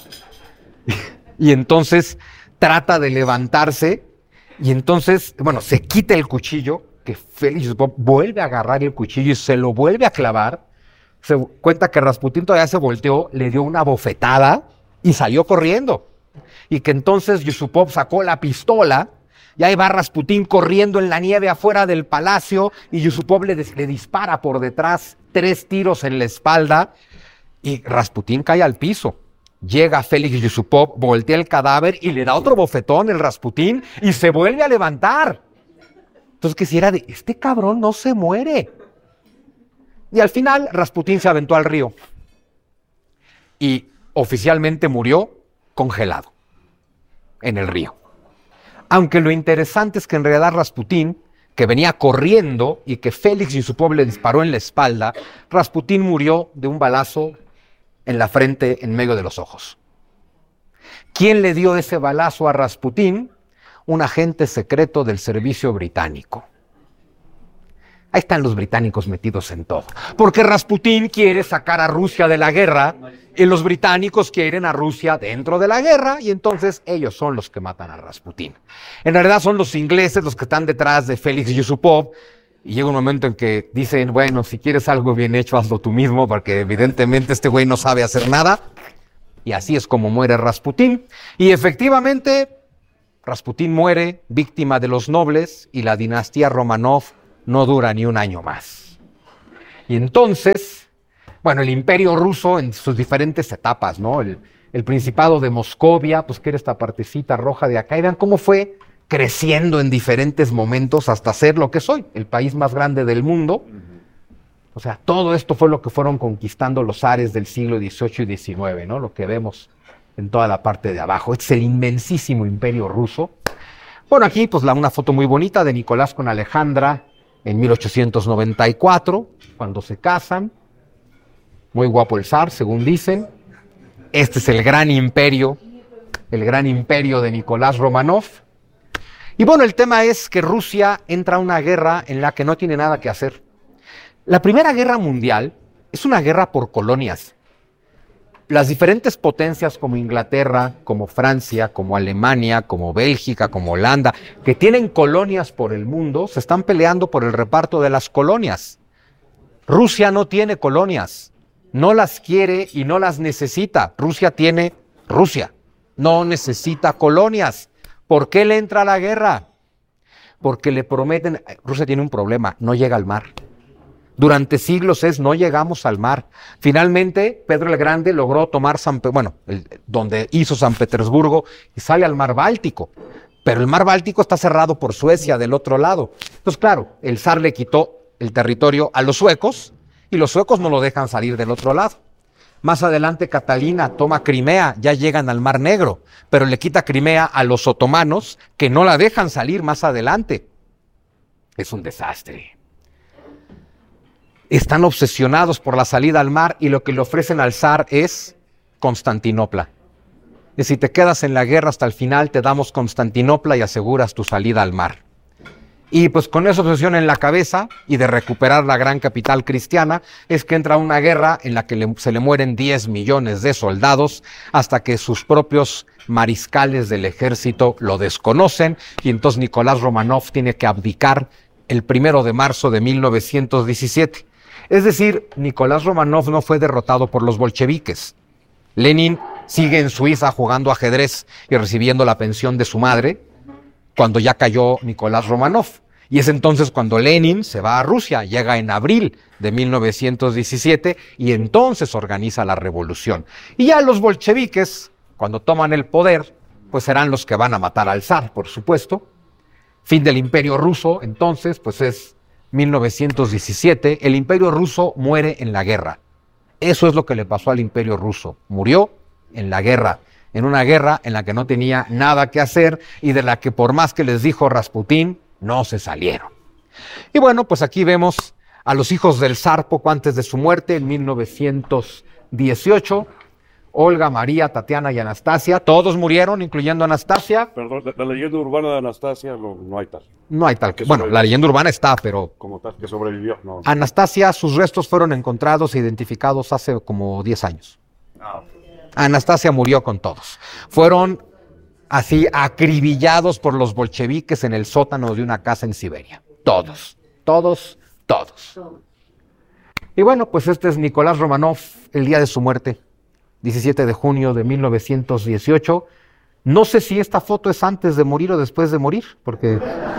Y entonces trata de levantarse y entonces, bueno, se quita el cuchillo, que Félix vuelve a agarrar el cuchillo y se lo vuelve a clavar. Se cuenta que Rasputín todavía se volteó, le dio una bofetada y salió corriendo. Y que entonces Yusupov sacó la pistola y ahí va Rasputín corriendo en la nieve afuera del palacio y Yusupov le, le dispara por detrás tres tiros en la espalda y Rasputín cae al piso. Llega Félix Yusupov, voltea el cadáver y le da otro bofetón el Rasputín y se vuelve a levantar. Entonces, que si era de, este cabrón no se muere. Y al final Rasputín se aventó al río y oficialmente murió congelado en el río. Aunque lo interesante es que en realidad Rasputín, que venía corriendo y que Félix Yusupov le disparó en la espalda, Rasputín murió de un balazo en la frente, en medio de los ojos. ¿Quién le dio ese balazo a Rasputín? Un agente secreto del servicio británico. Ahí están los británicos metidos en todo. Porque Rasputín quiere sacar a Rusia de la guerra y los británicos quieren a Rusia dentro de la guerra y entonces ellos son los que matan a Rasputín. En realidad son los ingleses los que están detrás de Félix Yusupov y llega un momento en que dicen, bueno, si quieres algo bien hecho, hazlo tú mismo porque evidentemente este güey no sabe hacer nada. Y así es como muere Rasputín. Y efectivamente, Rasputín muere víctima de los nobles y la dinastía Románov no dura ni un año más. Y entonces, bueno, el imperio ruso en sus diferentes etapas, ¿no? El, el Principado de Moscovia, pues que era esta partecita roja de acá, y vean cómo fue creciendo en diferentes momentos hasta ser lo que soy, el país más grande del mundo. O sea, todo esto fue lo que fueron conquistando los zares del siglo dieciocho y diecinueve, ¿no? Lo que vemos en toda la parte de abajo. Este es el inmensísimo imperio ruso. Bueno, aquí pues la, una foto muy bonita de Nicolás con Alejandra en mil ochocientos noventa y cuatro, cuando se casan. Muy guapo el zar, según dicen. Este es el gran imperio, el gran imperio de Nicolás Románov. Y bueno, el tema es que Rusia entra a una guerra en la que no tiene nada que hacer. La Primera Guerra Mundial es una guerra por colonias. Las diferentes potencias como Inglaterra, como Francia, como Alemania, como Bélgica, como Holanda, que tienen colonias por el mundo, se están peleando por el reparto de las colonias. Rusia no tiene colonias, no las quiere y no las necesita. Rusia tiene Rusia, no necesita colonias. ¿Por qué le entra a la guerra? Porque le prometen, Rusia tiene un problema, no llega al mar. Durante siglos es, no llegamos al mar. Finalmente, Pedro el Grande logró tomar San, bueno, el, donde hizo San Petersburgo y sale al mar Báltico. Pero el mar Báltico está cerrado por Suecia del otro lado. Entonces, claro, el zar le quitó el territorio a los suecos y los suecos no lo dejan salir del otro lado. Más adelante, Catalina toma Crimea, ya llegan al Mar Negro, pero le quita Crimea a los otomanos que no la dejan salir más adelante. Es un desastre. Están obsesionados por la salida al mar y lo que le ofrecen al zar es Constantinopla. Y si te quedas en la guerra hasta el final, te damos Constantinopla y aseguras tu salida al mar. Y pues con esa obsesión en la cabeza y de recuperar la gran capital cristiana, es que entra una guerra en la que le, se le mueren diez millones de soldados hasta que sus propios mariscales del ejército lo desconocen y entonces Nicolás Románov tiene que abdicar el primero de marzo de mil novecientos diecisiete. Es decir, Nicolás Románov no fue derrotado por los bolcheviques. Lenin sigue en Suiza jugando ajedrez y recibiendo la pensión de su madre cuando ya cayó Nicolás Románov. Y es entonces cuando Lenin se va a Rusia, llega en abril de mil novecientos diecisiete y entonces organiza la revolución. Y ya los bolcheviques, cuando toman el poder, pues serán los que van a matar al zar, por supuesto. Fin del Imperio Ruso, entonces, pues es mil novecientos diecisiete, el Imperio Ruso muere en la guerra. Eso es lo que le pasó al Imperio Ruso. Murió en la guerra, en una guerra en la que no tenía nada que hacer y de la que por más que les dijo Rasputín, no se salieron. Y bueno, pues aquí vemos a los hijos del zar poco antes de su muerte, en mil novecientos dieciocho. Olga, María, Tatiana y Anastasia, todos murieron, incluyendo Anastasia. Perdón, la, la leyenda urbana de Anastasia no, no hay tal. No hay tal. Que bueno, la leyenda urbana está, pero... Como tal, que sobrevivió. No. Anastasia, sus restos fueron encontrados e identificados hace como diez años. Ah. Anastasia murió con todos. Fueron así acribillados por los bolcheviques en el sótano de una casa en Siberia. Todos, todos, todos. Y bueno, pues este es Nicolás Románov, el día de su muerte. diecisiete de junio de mil novecientos dieciocho. No sé si esta foto es antes de morir o después de morir, porque,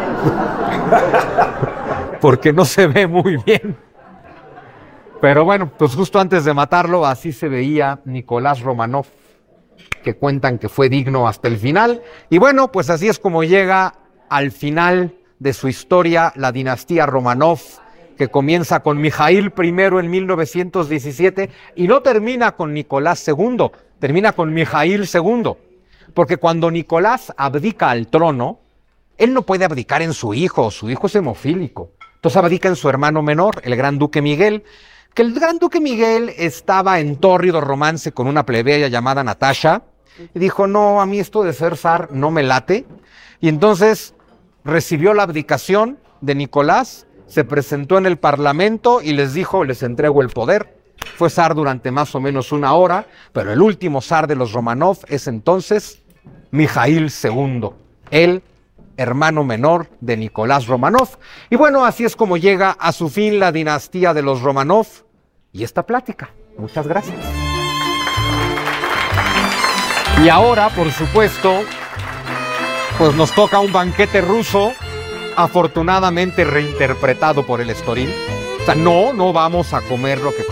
porque no se ve muy bien. Pero bueno, pues justo antes de matarlo, así se veía Nicolás Románov, que cuentan que fue digno hasta el final. Y bueno, pues así es como llega al final de su historia la dinastía Románov, que comienza con Mijaíl primero en mil novecientos diecisiete y no termina con Nicolás segundo, termina con Mijaíl segundo. Porque cuando Nicolás abdica al trono, él no puede abdicar en su hijo, su hijo es hemofílico. Entonces abdica en su hermano menor, el gran duque Miguel, que el gran duque Miguel estaba en tórrido romance con una plebeya llamada Natasha, y dijo, no, a mí esto de ser zar no me late. Y entonces recibió la abdicación de Nicolás, se presentó en el Parlamento y les dijo, les entrego el poder. Fue zar durante más o menos una hora, pero el último zar de los Románov es entonces Mijaíl segundo, el hermano menor de Nicolás Románov. Y bueno, así es como llega a su fin la dinastía de los Románov y esta plática. Muchas gracias. Y ahora, por supuesto, pues nos toca un banquete ruso, afortunadamente reinterpretado por el Estoril. O sea, no, no vamos a comer lo que